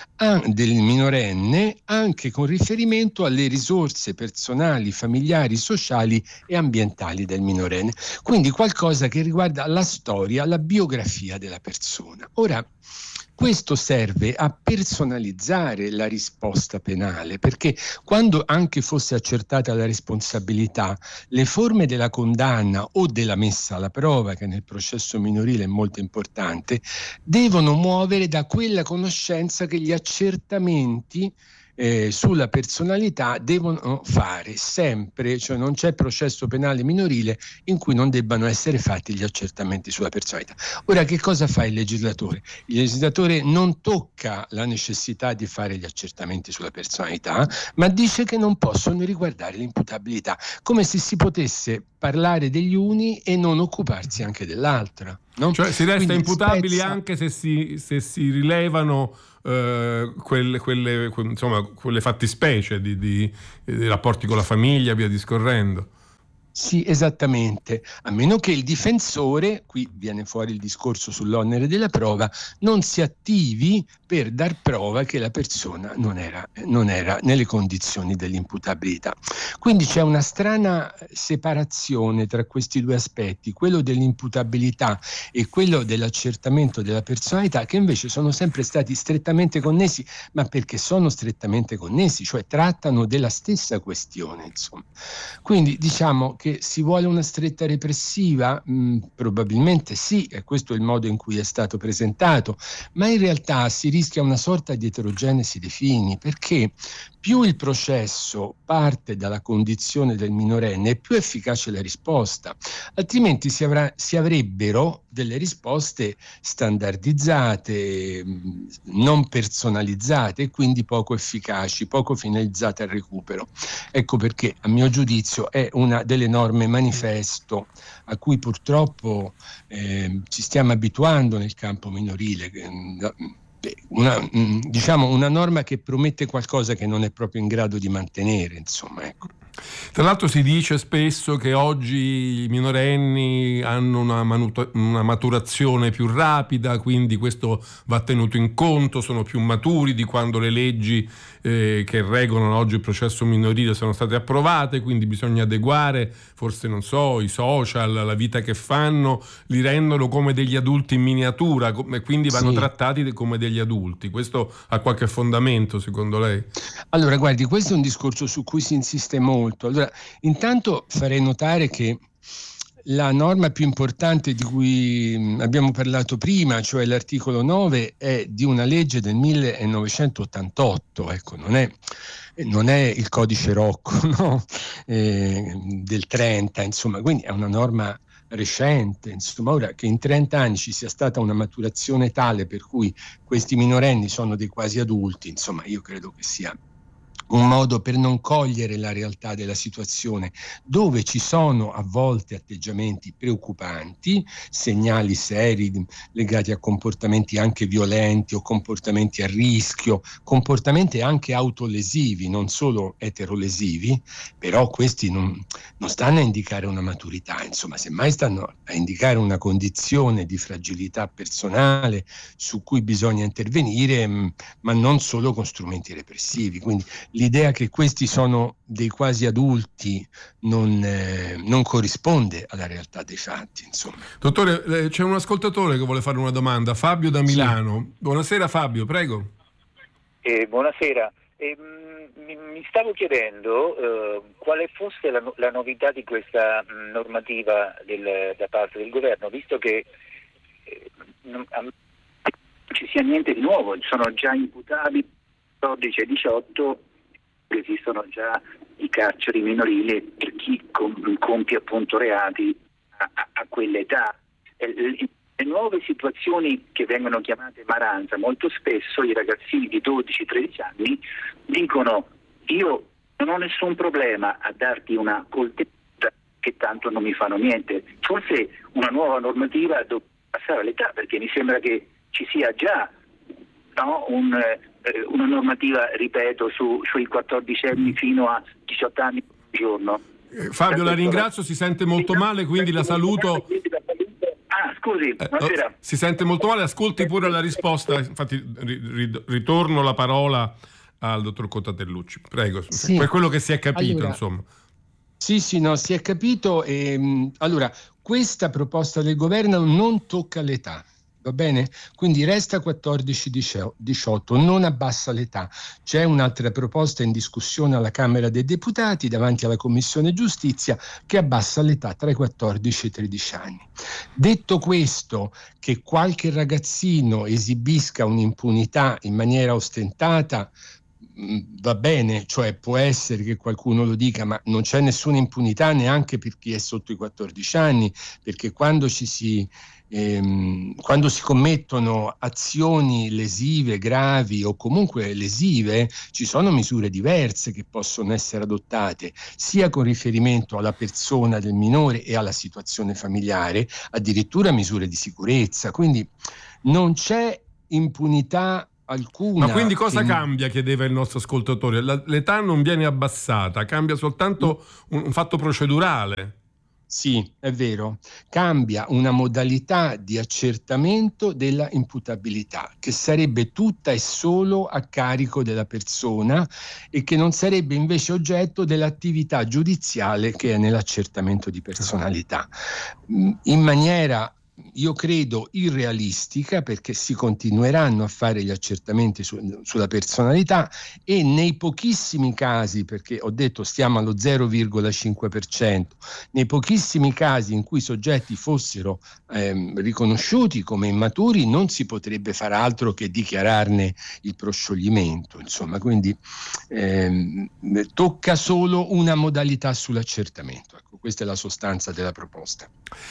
del minorenne anche con riferimento alle risorse personali, familiari, sociali e ambientali del minorenne. Quindi qualcosa che riguarda la storia, la biografia della persona. Ora, questo serve a personalizzare la risposta penale, perché quando anche fosse accertata la responsabilità, le forme della condanna o della messa alla prova, che nel processo minorile è molto importante, devono muovere da quella conoscenza che gli accertamenti Eh, sulla personalità devono fare sempre, cioè non c'è processo penale minorile in cui non debbano essere fatti gli accertamenti sulla personalità. Ora, che cosa fa il legislatore? Il legislatore non tocca la necessità di fare gli accertamenti sulla personalità, ma dice che non possono riguardare l'imputabilità, come se si potesse parlare degli uni e non occuparsi anche dell'altra. No? Cioè si resta Quindi imputabili spezza... anche se si, se si rilevano eh, quelle, quelle, que, insomma, quelle fattispecie di, di, di rapporti con la famiglia, via discorrendo. Sì, esattamente, a meno che il difensore, qui viene fuori il discorso sull'onere della prova, non si attivi per dar prova che la persona non era, non era nelle condizioni dell'imputabilità. Quindi c'è una strana separazione tra questi due aspetti, quello dell'imputabilità e quello dell'accertamento della personalità, che invece sono sempre stati strettamente connessi, ma perché sono strettamente connessi, cioè trattano della stessa questione, insomma. Quindi diciamo che Che si vuole una stretta repressiva? Mh, probabilmente sì, e questo è il modo in cui è stato presentato, ma in realtà si rischia una sorta di eterogenesi dei fini, perché più il processo parte dalla condizione del minorenne, più efficace la risposta, altrimenti si, avrà, si avrebbero delle risposte standardizzate, non personalizzate e quindi poco efficaci, poco finalizzate al recupero. Ecco perché, a mio giudizio, è una delle norme manifesto a cui purtroppo eh, ci stiamo abituando nel campo minorile. Una, diciamo una norma che promette qualcosa che non è proprio in grado di mantenere, insomma, ecco. Tra l'altro si dice spesso che oggi i minorenni hanno una, manuta- una maturazione più rapida, quindi questo va tenuto in conto, sono più maturi di quando le leggi eh, che regolano oggi il processo minorile sono state approvate, quindi bisogna adeguare, forse non so, i social, la vita che fanno, li rendono come degli adulti in miniatura e quindi vanno Sì. trattati come degli adulti. Questo ha qualche fondamento secondo lei? Allora, guardi, questo è un discorso su cui si insiste molto. Allora, intanto farei notare che la norma più importante di cui abbiamo parlato prima, cioè l'articolo nove, è di una legge del millenovecentottantotto, ecco, non è, non è il codice Rocco, no? eh, del trenta, insomma, quindi è una norma recente, insomma. Ora che in trenta anni ci sia stata una maturazione tale per cui questi minorenni sono dei quasi adulti, insomma, io credo che sia un modo per non cogliere la realtà della situazione, dove ci sono a volte atteggiamenti preoccupanti, segnali seri legati a comportamenti anche violenti o comportamenti a rischio, comportamenti anche autolesivi, non solo eterolesivi, però questi non, non stanno a indicare una maturità, insomma, semmai stanno a indicare una condizione di fragilità personale su cui bisogna intervenire, ma non solo con strumenti repressivi. Quindi l'idea che questi sono dei quasi adulti non, eh, non corrisponde alla realtà dei fatti, insomma. Dottore, eh, c'è un ascoltatore che vuole fare una domanda, Fabio da Milano. Sì. Buonasera Fabio, prego. Eh, buonasera. Eh, mi, mi stavo chiedendo eh, quale fosse la, la novità di questa mh, normativa del, da parte del governo, visto che eh, non, non ci sia niente di nuovo, sono già imputabili quattordici e diciotto, esistono già i carceri minorili per chi com- compie appunto reati a, a, a quell'età. E, le, le nuove situazioni che vengono chiamate maranza, molto spesso i ragazzini di dodici tredici anni dicono: io non ho nessun problema a darti una coltellata che tanto non mi fanno niente. Forse una nuova normativa dovrebbe passare all'età, perché mi sembra che ci sia già, no, un una normativa, ripeto, su, sui quattordicenni fino a diciotto anni al giorno. Fabio, la ringrazio, si sente molto male, quindi la saluto. Ah, scusi, buonasera. Eh, si sente molto male, ascolti pure la risposta, infatti ri- ritorno la parola al dottor Cottatellucci. Prego, sì. Per quello che si è capito, allora, insomma. Sì, sì, no, si è capito. E, allora, questa proposta del governo non tocca l'età. Va bene? Quindi resta quattordici diciotto, non abbassa l'età. C'è un'altra proposta in discussione alla Camera dei Deputati davanti alla Commissione Giustizia che abbassa l'età tra i quattordici e i tredici anni. Detto questo, che qualche ragazzino esibisca un'impunità in maniera ostentata, va bene, cioè può essere che qualcuno lo dica, ma non c'è nessuna impunità neanche per chi è sotto i quattordici anni, perché quando ci si Ehm, quando si commettono azioni lesive, gravi o comunque lesive, ci sono misure diverse che possono essere adottate, sia con riferimento alla persona del minore e alla situazione familiare, addirittura misure di sicurezza. Quindi non c'è impunità alcuna. Ma quindi cosa che... cambia, chiedeva il nostro ascoltatore? La, l'età non viene abbassata, cambia soltanto un, un fatto procedurale. Sì, è vero. Cambia una modalità di accertamento della imputabilità, che sarebbe tutta e solo a carico della persona e che non sarebbe invece oggetto dell'attività giudiziale che è nell'accertamento di personalità. In maniera, io credo, irrealistica, perché si continueranno a fare gli accertamenti su, sulla personalità e nei pochissimi casi, perché ho detto stiamo allo zero virgola cinque per cento, nei pochissimi casi in cui i soggetti fossero ehm, riconosciuti come immaturi non si potrebbe far altro che dichiararne il proscioglimento, insomma, quindi ehm, tocca solo una modalità sull'accertamento. Ecco, questa è la sostanza della proposta.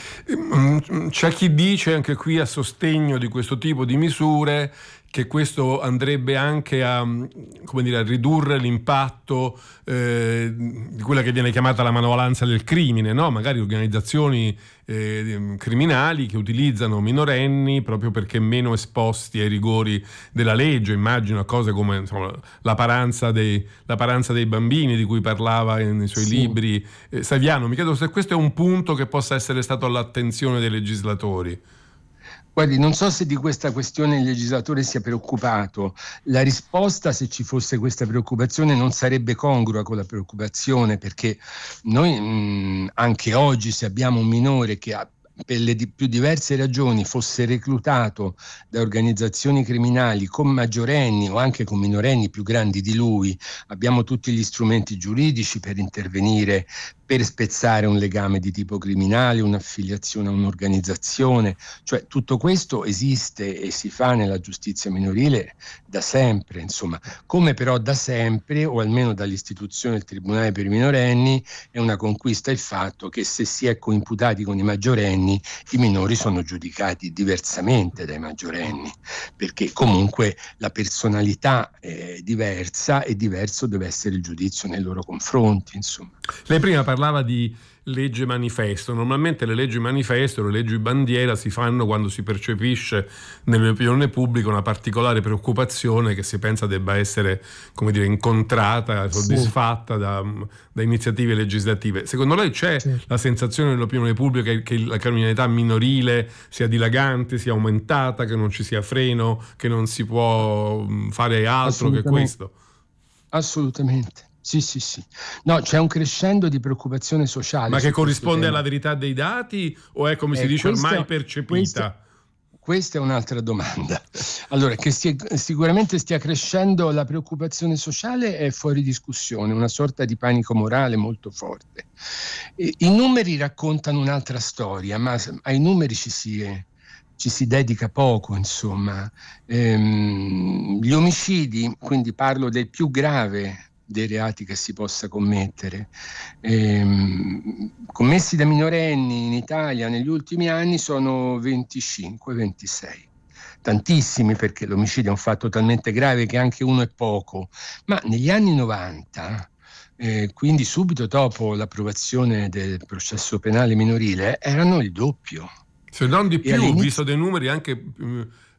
C'è chi dice anche qui a sostegno di questo tipo di misure che questo andrebbe anche a, come dire, a ridurre l'impatto eh, di quella che viene chiamata la manovalanza del crimine, no? Magari organizzazioni eh, criminali che utilizzano minorenni proprio perché meno esposti ai rigori della legge. Immagino a cose come, insomma, la paranza dei, la paranza dei bambini di cui parlava nei suoi sì. libri eh, Saviano. Mi chiedo se questo è un punto che possa essere stato all'attenzione dei legislatori. Guardi, non so se di questa questione il legislatore sia preoccupato. La risposta, se ci fosse questa preoccupazione, non sarebbe congrua con la preoccupazione, perché noi mh, anche oggi, se abbiamo un minore che ha, per le di più diverse ragioni, fosse reclutato da organizzazioni criminali con maggiorenni o anche con minorenni più grandi di lui, abbiamo tutti gli strumenti giuridici per intervenire, per spezzare un legame di tipo criminale, un'affiliazione a un'organizzazione. Cioè tutto questo esiste e si fa nella giustizia minorile da sempre, insomma. Come però da sempre, o almeno dall'istituzione del Tribunale per i minorenni, è una conquista il fatto che se si è coimputati con i maggiorenni, i minori sono giudicati diversamente dai maggiorenni, perché comunque la personalità è diversa e diverso deve essere il giudizio nei loro confronti, insomma. Lei prima parlava di legge manifesto. Normalmente le leggi manifesto, le leggi bandiera si fanno quando si percepisce nell'opinione pubblica una particolare preoccupazione che si pensa debba essere, come dire, incontrata, soddisfatta sì. da, da iniziative legislative. Secondo lei c'è sì. la sensazione nell'opinione pubblica che, che la criminalità minorile sia dilagante, sia aumentata, che non ci sia freno, che non si può fare altro che questo? Assolutamente. Sì, sì, sì. No, c'è un crescendo di preoccupazione sociale. Ma che corrisponde alla verità dei dati o è, come eh, si dice, questo, ormai percepita? Questa, questa è un'altra domanda. Allora, che stia, sicuramente stia crescendo la preoccupazione sociale è fuori discussione, una sorta di panico morale molto forte. E, i numeri raccontano un'altra storia, ma ai numeri ci si... ci si dedica poco, insomma. Ehm, gli omicidi, quindi parlo del più grave dei reati che si possa commettere, ehm, commessi da minorenni in Italia negli ultimi anni sono venticinque ventisei. Tantissimi, perché l'omicidio è un fatto talmente grave che anche uno è poco, ma negli anni novanta, eh, quindi subito dopo l'approvazione del processo penale minorile, erano il doppio. Se non di più, visto dei numeri anche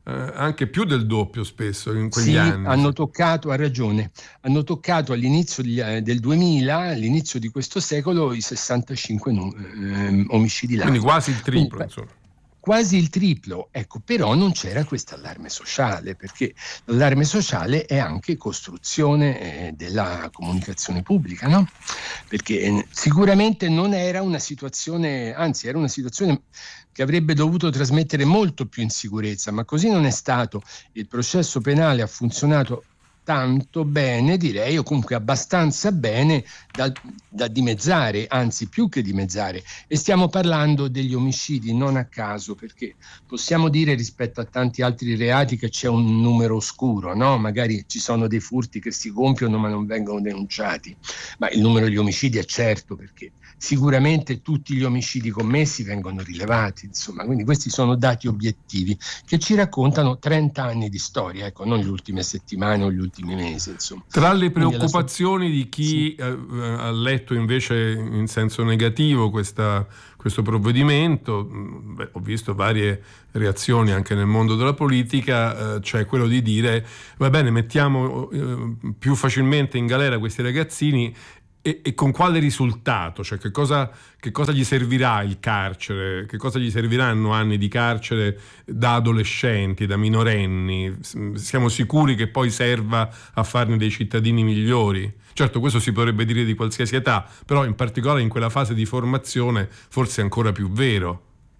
eh, anche più del doppio spesso in quegli sì, anni. hanno toccato, ha ragione, hanno toccato all'inizio del duemila, all'inizio di questo secolo, i sessantacinque eh, omicidi l'anno. Quindi quasi il triplo, Quindi, insomma. Quasi il triplo, ecco, però non c'era questo allarme sociale, perché l'allarme sociale è anche costruzione eh, della comunicazione pubblica, no? Perché eh, sicuramente non era una situazione, anzi era una situazione che avrebbe dovuto trasmettere molto più insicurezza, ma così non è stato. Il processo penale ha funzionato tanto bene, direi, o comunque abbastanza bene da, da dimezzare, anzi più che dimezzare. E stiamo parlando degli omicidi non a caso, perché possiamo dire rispetto a tanti altri reati che c'è un numero oscuro, no? Magari ci sono dei furti che si compiono ma non vengono denunciati, ma il numero degli omicidi è certo, perché sicuramente tutti gli omicidi commessi vengono rilevati, insomma, quindi questi sono dati obiettivi che ci raccontano trenta anni di storia, ecco, non le ultime settimane o gli ultimi mesi, insomma. Tra le preoccupazioni di chi sì. eh, ha letto invece in senso negativo questa, questo provvedimento, beh, ho visto varie reazioni anche nel mondo della politica, eh, cioè quello di dire va bene, mettiamo eh, più facilmente in galera questi ragazzini. E, e con quale risultato? Cioè che cosa, che cosa gli servirà il carcere? Che cosa gli serviranno anni di carcere da adolescenti, da minorenni? Siamo sicuri che poi serva a farne dei cittadini migliori? Certo, questo si potrebbe dire di qualsiasi età, però in particolare in quella fase di formazione forse è ancora più vero.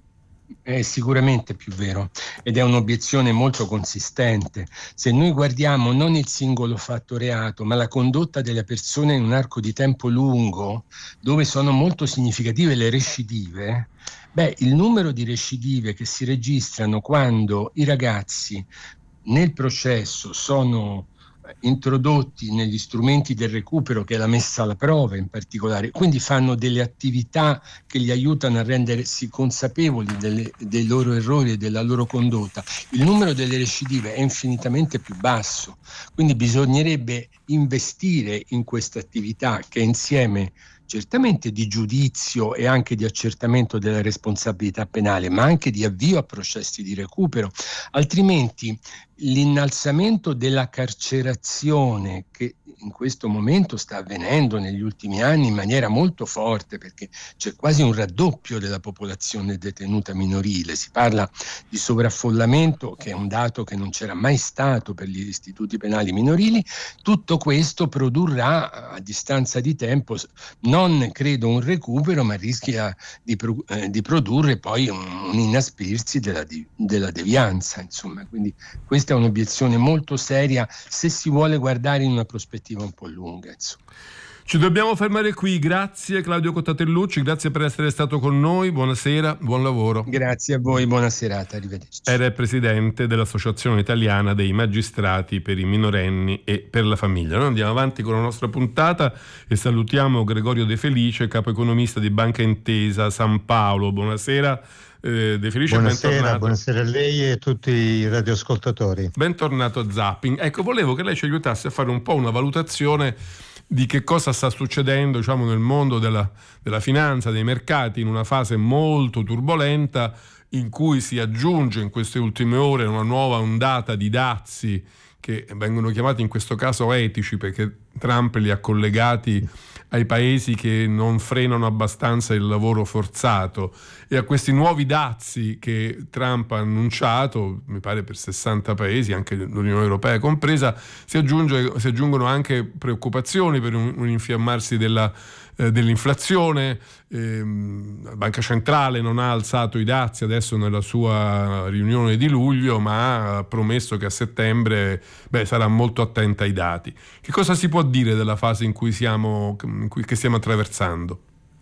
È sicuramente più vero, ed è un'obiezione molto consistente. Se noi guardiamo non il singolo fatto reato, ma la condotta delle persone in un arco di tempo lungo, dove sono molto significative le recidive, beh, il numero di recidive che si registrano quando i ragazzi nel processo sono introdotti negli strumenti del recupero, che è la messa alla prova in particolare, quindi fanno delle attività che li aiutano a rendersi consapevoli delle, dei loro errori e della loro condotta, il numero delle recidive è infinitamente più basso, quindi bisognerebbe investire in questa attività che insieme certamente di giudizio e anche di accertamento della responsabilità penale, ma anche di avvio a processi di recupero, altrimenti l'innalzamento della carcerazione, che in questo momento sta avvenendo negli ultimi anni in maniera molto forte, perché c'è quasi un raddoppio della popolazione detenuta minorile, si parla di sovraffollamento, che è un dato che non c'era mai stato per gli istituti penali minorili. Tutto questo produrrà a distanza di tempo non credo un recupero, ma rischia di, pro, eh, di produrre poi un, un inasprirsi della, di, della devianza, insomma. Quindi questa è un'obiezione molto seria se si vuole guardare in una prospettiva un po' lunga, insomma. Ci dobbiamo fermare qui. Grazie Claudio Cottatellucci, grazie per essere stato con noi, buonasera, buon lavoro. Grazie a voi, buona serata, arrivederci. Era il presidente dell'Associazione Italiana dei Magistrati per i Minorenni e per la Famiglia. Noi andiamo avanti con la nostra puntata e salutiamo Gregorio De Felice, capo economista di Banca Intesa San Paolo. Buonasera. Eh, De Felice, buonasera, bentornato. Buonasera a lei e a tutti i radioascoltatori. Bentornato a Zapping. Ecco, volevo che lei ci aiutasse a fare un po' una valutazione di che cosa sta succedendo, diciamo, nel mondo della, della finanza, dei mercati, in una fase molto turbolenta in cui si aggiunge in queste ultime ore una nuova ondata di dazi che vengono chiamati in questo caso etici, perché Trump li ha collegati ai paesi che non frenano abbastanza il lavoro forzato, e a questi nuovi dazi che Trump ha annunciato, mi pare per sessanta paesi, anche l'Unione Europea compresa, si, aggiunge, si aggiungono anche preoccupazioni per un, un infiammarsi della, eh, dell'inflazione. Eh, la Banca Centrale non ha alzato i dazi adesso nella sua riunione di luglio, ma ha promesso che a settembre beh, sarà molto attenta ai dati. Che cosa si può dire della fase in cui siamo, in cui, che stiamo attraversando?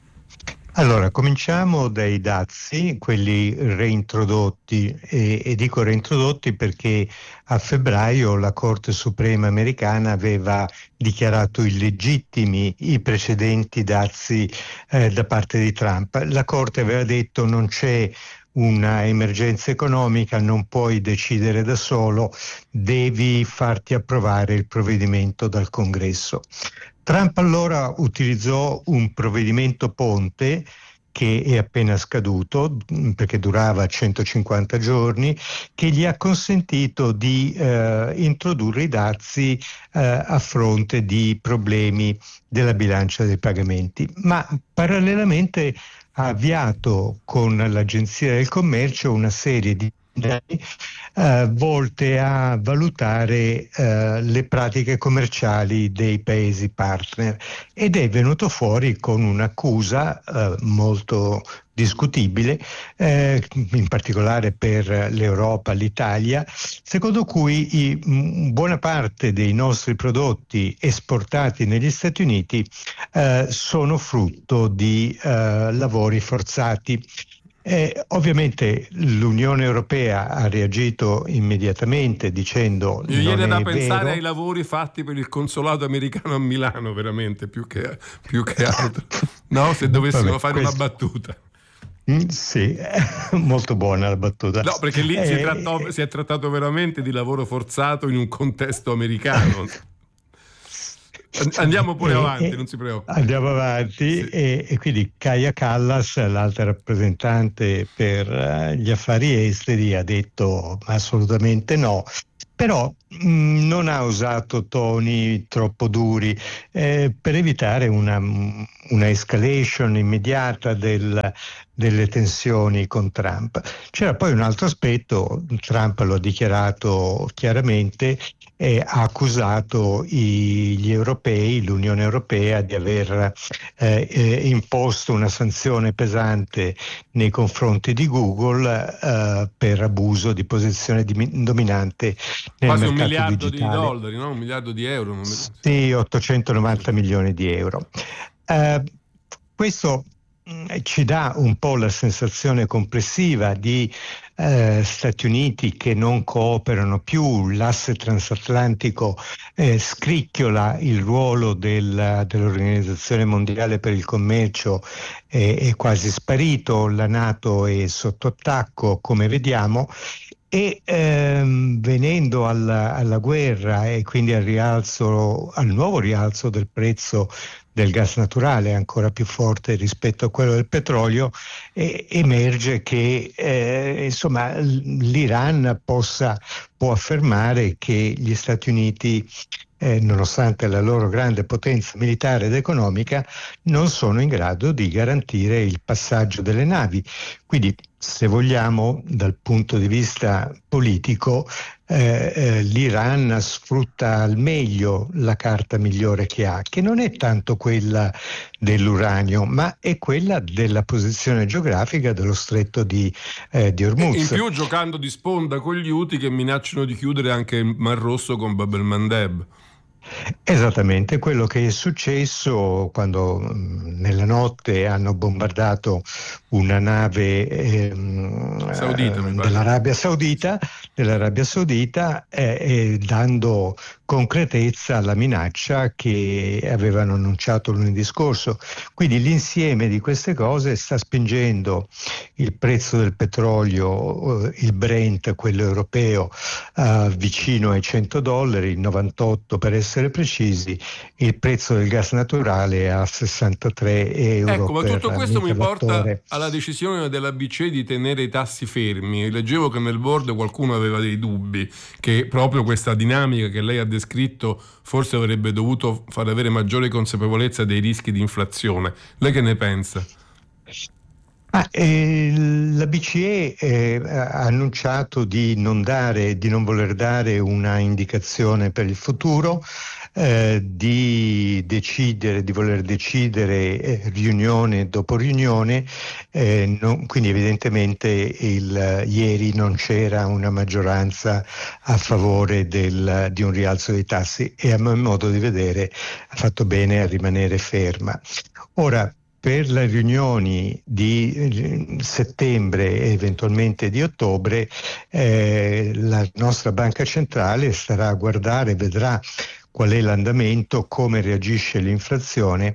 Allora, cominciamo dai dazi, quelli reintrodotti, e, e dico reintrodotti perché a febbraio la Corte Suprema americana aveva dichiarato illegittimi i precedenti dazi eh, da parte di Trump. La Corte aveva detto non c'è una emergenza economica, non puoi decidere da solo, devi farti approvare il provvedimento dal Congresso. Trump allora utilizzò un provvedimento ponte che è appena scaduto, perché durava centocinquanta giorni, che gli ha consentito di eh, introdurre i dazi eh, a fronte di problemi della bilancia dei pagamenti, ma parallelamente ha avviato con l'Agenzia del Commercio una serie di Uh, volte a valutare uh, le pratiche commerciali dei paesi partner, ed è venuto fuori con un'accusa uh, molto discutibile, eh, in particolare per l'Europa, l'Italia, secondo cui i, m, buona parte dei nostri prodotti esportati negli Stati Uniti uh, sono frutto di uh, lavori forzati. Eh, ovviamente l'Unione Europea ha reagito immediatamente dicendo mi viene da è pensare vero. ai lavori fatti per il consolato americano a Milano, veramente, più che, più che altro, no? Se dovessimo Vabbè, fare questo... una battuta. Mm, sì, molto buona la battuta. No, perché lì eh, si, è trattato, si è trattato veramente di lavoro forzato in un contesto americano. Andiamo pure e, avanti, e, non si preoccupi. Andiamo avanti, sì. e, e quindi Kaja Kallas, l'alta rappresentante per uh, gli affari esteri, ha detto assolutamente no, però mh, non ha usato toni troppo duri eh, per evitare una, una escalation immediata del, delle tensioni con Trump. C'era poi un altro aspetto, Trump lo ha dichiarato chiaramente, e ha accusato i, gli europei, l'Unione Europea, di aver eh, eh, imposto una sanzione pesante nei confronti di Google eh, per abuso di posizione di, dominante nel quasi mercato un miliardo digitale. di dollari, no? Un miliardo di euro. Non... Sì, ottocentonovanta milioni di euro. Eh, questo mh, ci dà un po' la sensazione complessiva di Eh, Stati Uniti che non cooperano più, l'asse transatlantico eh, scricchiola il ruolo del, dell'Organizzazione Mondiale per il Commercio, eh, è quasi sparito, la NATO è sotto attacco, come vediamo. E ehm, venendo alla, alla guerra e quindi al rialzo, al nuovo rialzo del prezzo del gas naturale, ancora più forte rispetto a quello del petrolio, eh, emerge che eh, insomma l'Iran possa, può affermare che gli Stati Uniti, eh, nonostante la loro grande potenza militare ed economica, non sono in grado di garantire il passaggio delle navi. Quindi, se vogliamo, dal punto di vista politico, eh, eh, l'Iran sfrutta al meglio la carta migliore che ha, che non è tanto quella dell'uranio, ma è quella della posizione geografica dello stretto di, eh, di Hormuz. In più giocando di sponda con gli Houthi che minacciano di chiudere anche il Mar Rosso con Bab el-Mandeb. Esattamente quello che è successo quando mh, nella notte hanno bombardato una nave ehm, Saudita, eh, dell'Arabia Saudita, dell'Arabia Saudita eh, eh, dando concretezza alla minaccia che avevano annunciato lunedì scorso. Quindi l'insieme di queste cose sta spingendo il prezzo del petrolio, eh, il Brent, quello europeo, eh, vicino ai cento dollari, novantotto per essere precisi, il prezzo del gas naturale a sessantatré euro. Ecco, ma tutto questo mi porta alla alla decisione della B C E di tenere i tassi fermi. Leggevo che nel board qualcuno aveva dei dubbi che proprio questa dinamica che lei ha descritto forse avrebbe dovuto far avere maggiore consapevolezza dei rischi di inflazione. Lei che ne pensa? Ah, eh, la B C E eh, ha annunciato di non dare, di non voler dare una indicazione per il futuro, eh, di decidere, di voler decidere eh, riunione dopo riunione, eh, non, quindi evidentemente il, ieri non c'era una maggioranza a favore del, di un rialzo dei tassi e a mio modo di vedere ha fatto bene a rimanere ferma. Ora, per le riunioni di settembre e eventualmente di ottobre, eh, la nostra banca centrale starà a guardare, vedrà qual è l'andamento, come reagisce l'inflazione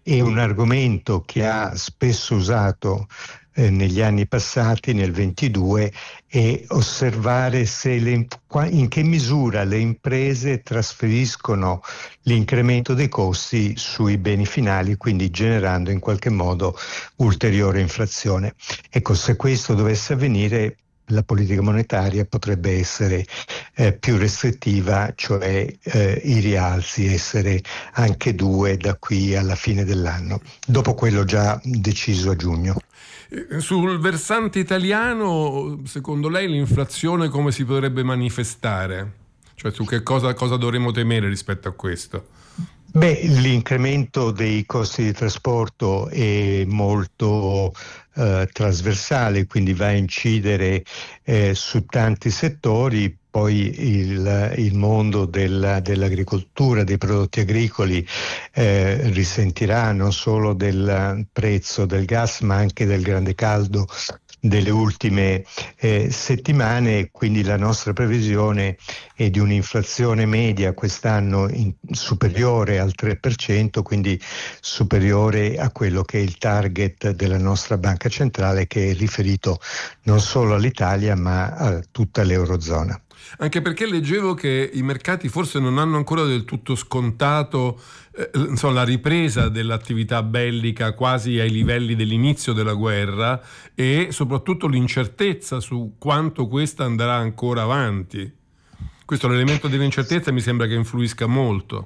e un argomento che ha spesso usato eh, negli anni passati, nel ventidue, è osservare se le, in che misura le imprese trasferiscono l'incremento dei costi sui beni finali, quindi generando in qualche modo ulteriore inflazione. Ecco, se questo dovesse avvenire, la politica monetaria potrebbe essere eh, più restrittiva, cioè eh, i rialzi essere anche due da qui alla fine dell'anno, dopo quello già deciso a giugno. Sul versante italiano, secondo lei l'inflazione come si potrebbe manifestare? Cioè su che cosa, cosa dovremmo temere rispetto a questo? Beh, l'incremento dei costi di trasporto è molto eh, trasversale, quindi va a incidere eh, su tanti settori. Poi il, il mondo del, dell'agricoltura, dei prodotti agricoli eh, risentirà non solo del prezzo del gas ma anche del grande caldo delle ultime eh, settimane, quindi la nostra previsione è di un'inflazione media quest'anno in, superiore al tre per cento, quindi superiore a quello che è il target della nostra banca centrale, che è riferito non solo all'Italia ma a tutta l'Eurozona. Anche perché leggevo che i mercati forse non hanno ancora del tutto scontato eh, insomma, la ripresa dell'attività bellica quasi ai livelli dell'inizio della guerra, e soprattutto l'incertezza su quanto questa andrà ancora avanti. Questo l'elemento dell'incertezza mi sembra che influisca molto.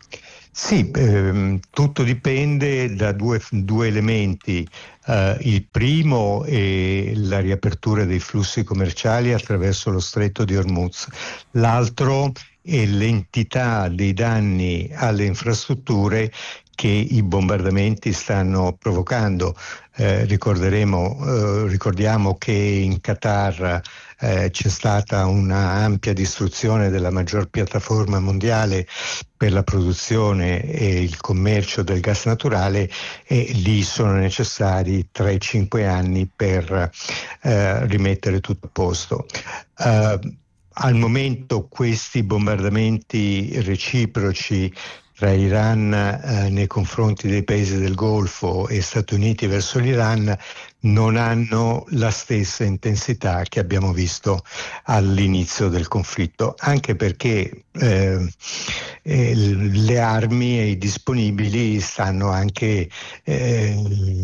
Sì, ehm, tutto dipende da due, due elementi. Uh, il primo è la riapertura dei flussi commerciali attraverso lo stretto di Hormuz, l'altro è l'entità dei danni alle infrastrutture che i bombardamenti stanno provocando. Eh, ricorderemo, eh, ricordiamo che in Qatar eh, c'è stata una ampia distruzione della maggior piattaforma mondiale per la produzione e il commercio del gas naturale, e lì sono necessari tre cinque anni per eh, rimettere tutto a posto. Uh, al momento questi bombardamenti reciproci tra Iran eh, nei confronti dei paesi del Golfo e Stati Uniti verso l'Iran non hanno la stessa intensità che abbiamo visto all'inizio del conflitto, anche perché eh, eh, le armi e i disponibili stanno anche eh,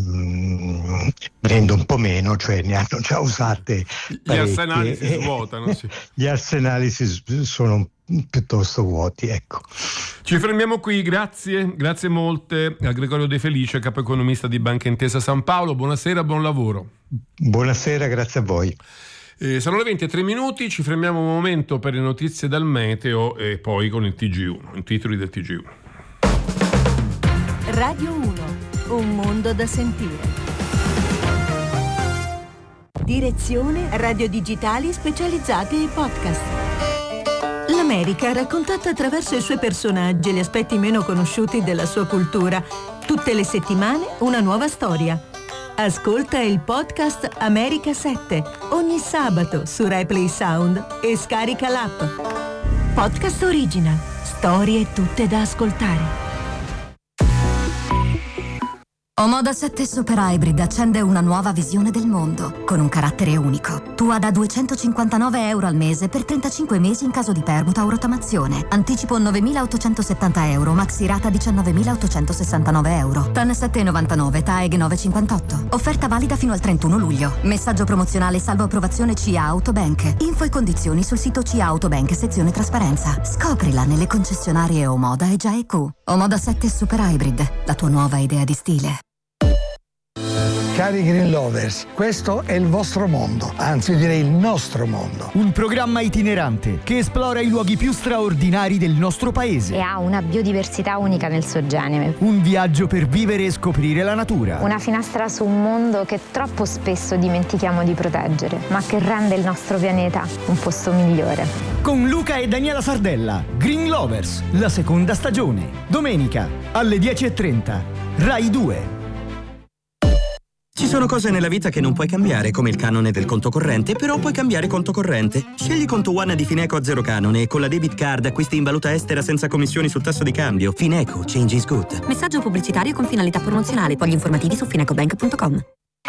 venendo un po' meno, cioè ne hanno già usate gli parecchie. arsenali si svuotano, sì. Gli arsenali si, sono piuttosto vuoti, ecco. Ci fermiamo qui, grazie, grazie molte a Gregorio De Felice, capo economista di Banca Intesa San Paolo. Buonasera, buon lavoro. Buonasera, grazie a voi. Eh, sono le venti e tre minuti, ci fermiamo un momento per le notizie dal meteo e poi con il T G uno, i titoli del T G uno. Radio uno, un mondo da sentire. Direzione Radio Digitali Specializzati e Podcast. L'America raccontata attraverso i suoi personaggi e gli aspetti meno conosciuti della sua cultura. Tutte le settimane una nuova storia. Ascolta il podcast America sette ogni sabato su Replay Sound e scarica l'app. Podcast Original. Storie tutte da ascoltare. Omoda sette Super Hybrid accende una nuova visione del mondo, con un carattere unico. Tua da duecentocinquantanove euro al mese per trentacinque mesi in caso di permuta o rottamazione. Anticipo novemilaottocentosettanta euro, maxi rata diciannovemilaottocentosessantanove euro. T A N sette virgola novantanove, T A E G nove virgola cinquantotto. Offerta valida fino al trentuno luglio. Messaggio promozionale salvo approvazione C A Autobank. Info e condizioni sul sito C A Autobank, sezione trasparenza. Scoprila nelle concessionarie Omoda e G I Q. Omoda sette Super Hybrid, la tua nuova idea di stile. Cari Green Lovers, questo è il vostro mondo, anzi direi il nostro mondo. Un programma itinerante che esplora i luoghi più straordinari del nostro paese. E ha una biodiversità unica nel suo genere. Un viaggio per vivere e scoprire la natura. Una finestra su un mondo che troppo spesso dimentichiamo di proteggere, ma che rende il nostro pianeta un posto migliore. Con Luca e Daniela Sardella, Green Lovers, la seconda stagione. Domenica alle dieci e trenta, Rai due. Ci sono cose nella vita che non puoi cambiare, come il canone del conto corrente, però puoi cambiare conto corrente. Scegli Conto One di Fineco a zero canone e con la debit card acquisti in valuta estera senza commissioni sul tasso di cambio. Fineco, change is good. Messaggio pubblicitario con finalità promozionale. Poi gli informativi su finecobank punto com.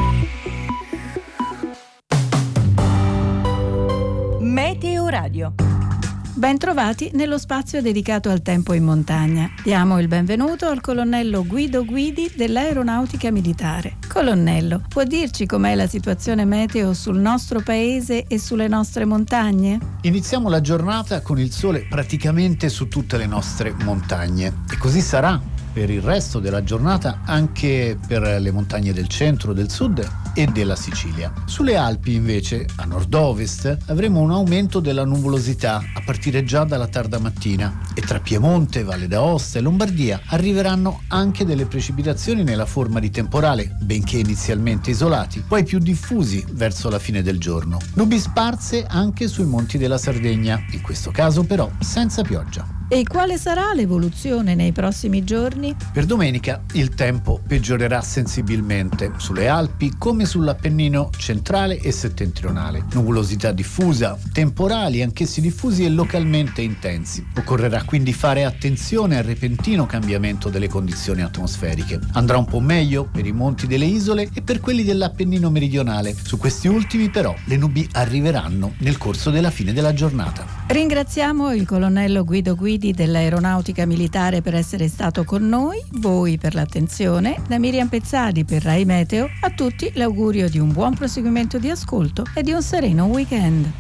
Meteo Radio. Bentrovati nello spazio dedicato al tempo in montagna. Diamo il benvenuto al colonnello Guido Guidi dell'Aeronautica Militare. Colonnello, può dirci com'è la situazione meteo sul nostro paese e sulle nostre montagne? Iniziamo la giornata con il sole praticamente su tutte le nostre montagne e così sarà per il resto della giornata anche per le montagne del centro, del sud e della Sicilia. Sulle Alpi invece, a nord-ovest, avremo un aumento della nuvolosità a partire già dalla tarda mattina e tra Piemonte, Valle d'Aosta e Lombardia arriveranno anche delle precipitazioni nella forma di temporale, benché inizialmente isolati, poi più diffusi verso la fine del giorno. Nubi sparse anche sui monti della Sardegna, in questo caso però senza pioggia. E quale sarà l'evoluzione nei prossimi giorni? Per domenica il tempo peggiorerà sensibilmente sulle Alpi come sull'Appennino centrale e settentrionale. Nuvolosità diffusa, temporali anch'essi diffusi e localmente intensi. Occorrerà quindi fare attenzione al repentino cambiamento delle condizioni atmosferiche. Andrà un po' meglio per i monti delle isole e per quelli dell'Appennino meridionale. Su questi ultimi però le nubi arriveranno nel corso della fine della giornata. Ringraziamo il colonnello Guido Guidi dell'Aeronautica Militare per essere stato con noi, voi per l'attenzione, da Miriam Pezzadi per Rai Meteo, a tutti l'augurio di un buon proseguimento di ascolto e di un sereno weekend.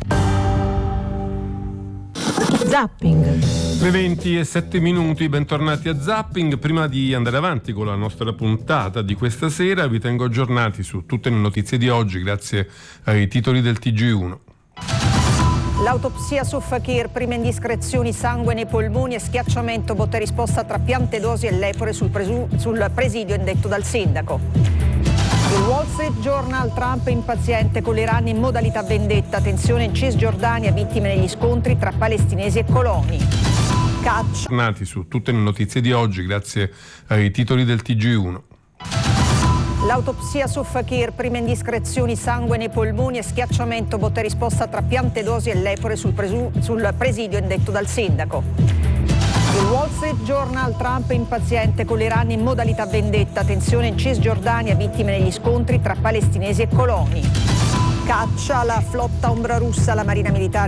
Zapping. Le venti e sette minuti, bentornati a Zapping. Prima di andare avanti con la nostra puntata di questa sera vi tengo aggiornati su tutte le notizie di oggi grazie ai titoli del T G uno. L'autopsia su Fakir, prime indiscrezioni, sangue nei polmoni e schiacciamento, botta e risposta tra piante dosi e lepore sul, presu- sul presidio indetto dal sindaco. Il Wall Street Journal, Trump impaziente con l'Iran in modalità vendetta, tensione in Cisgiordania, vittime negli scontri tra palestinesi e coloni. Caccia. Tornati su tutte le notizie di oggi grazie ai titoli del T G uno. L'autopsia su Fakir, prime indiscrezioni, sangue nei polmoni e schiacciamento, botta e risposta tra piante dosi e lepore sul, presu- sul presidio indetto dal sindaco. Il Wall Street Journal, Trump impaziente con l'Iran in modalità vendetta, tensione in Cisgiordania, vittime negli scontri tra palestinesi e coloni. Caccia alla flotta ombra russa, la marina militare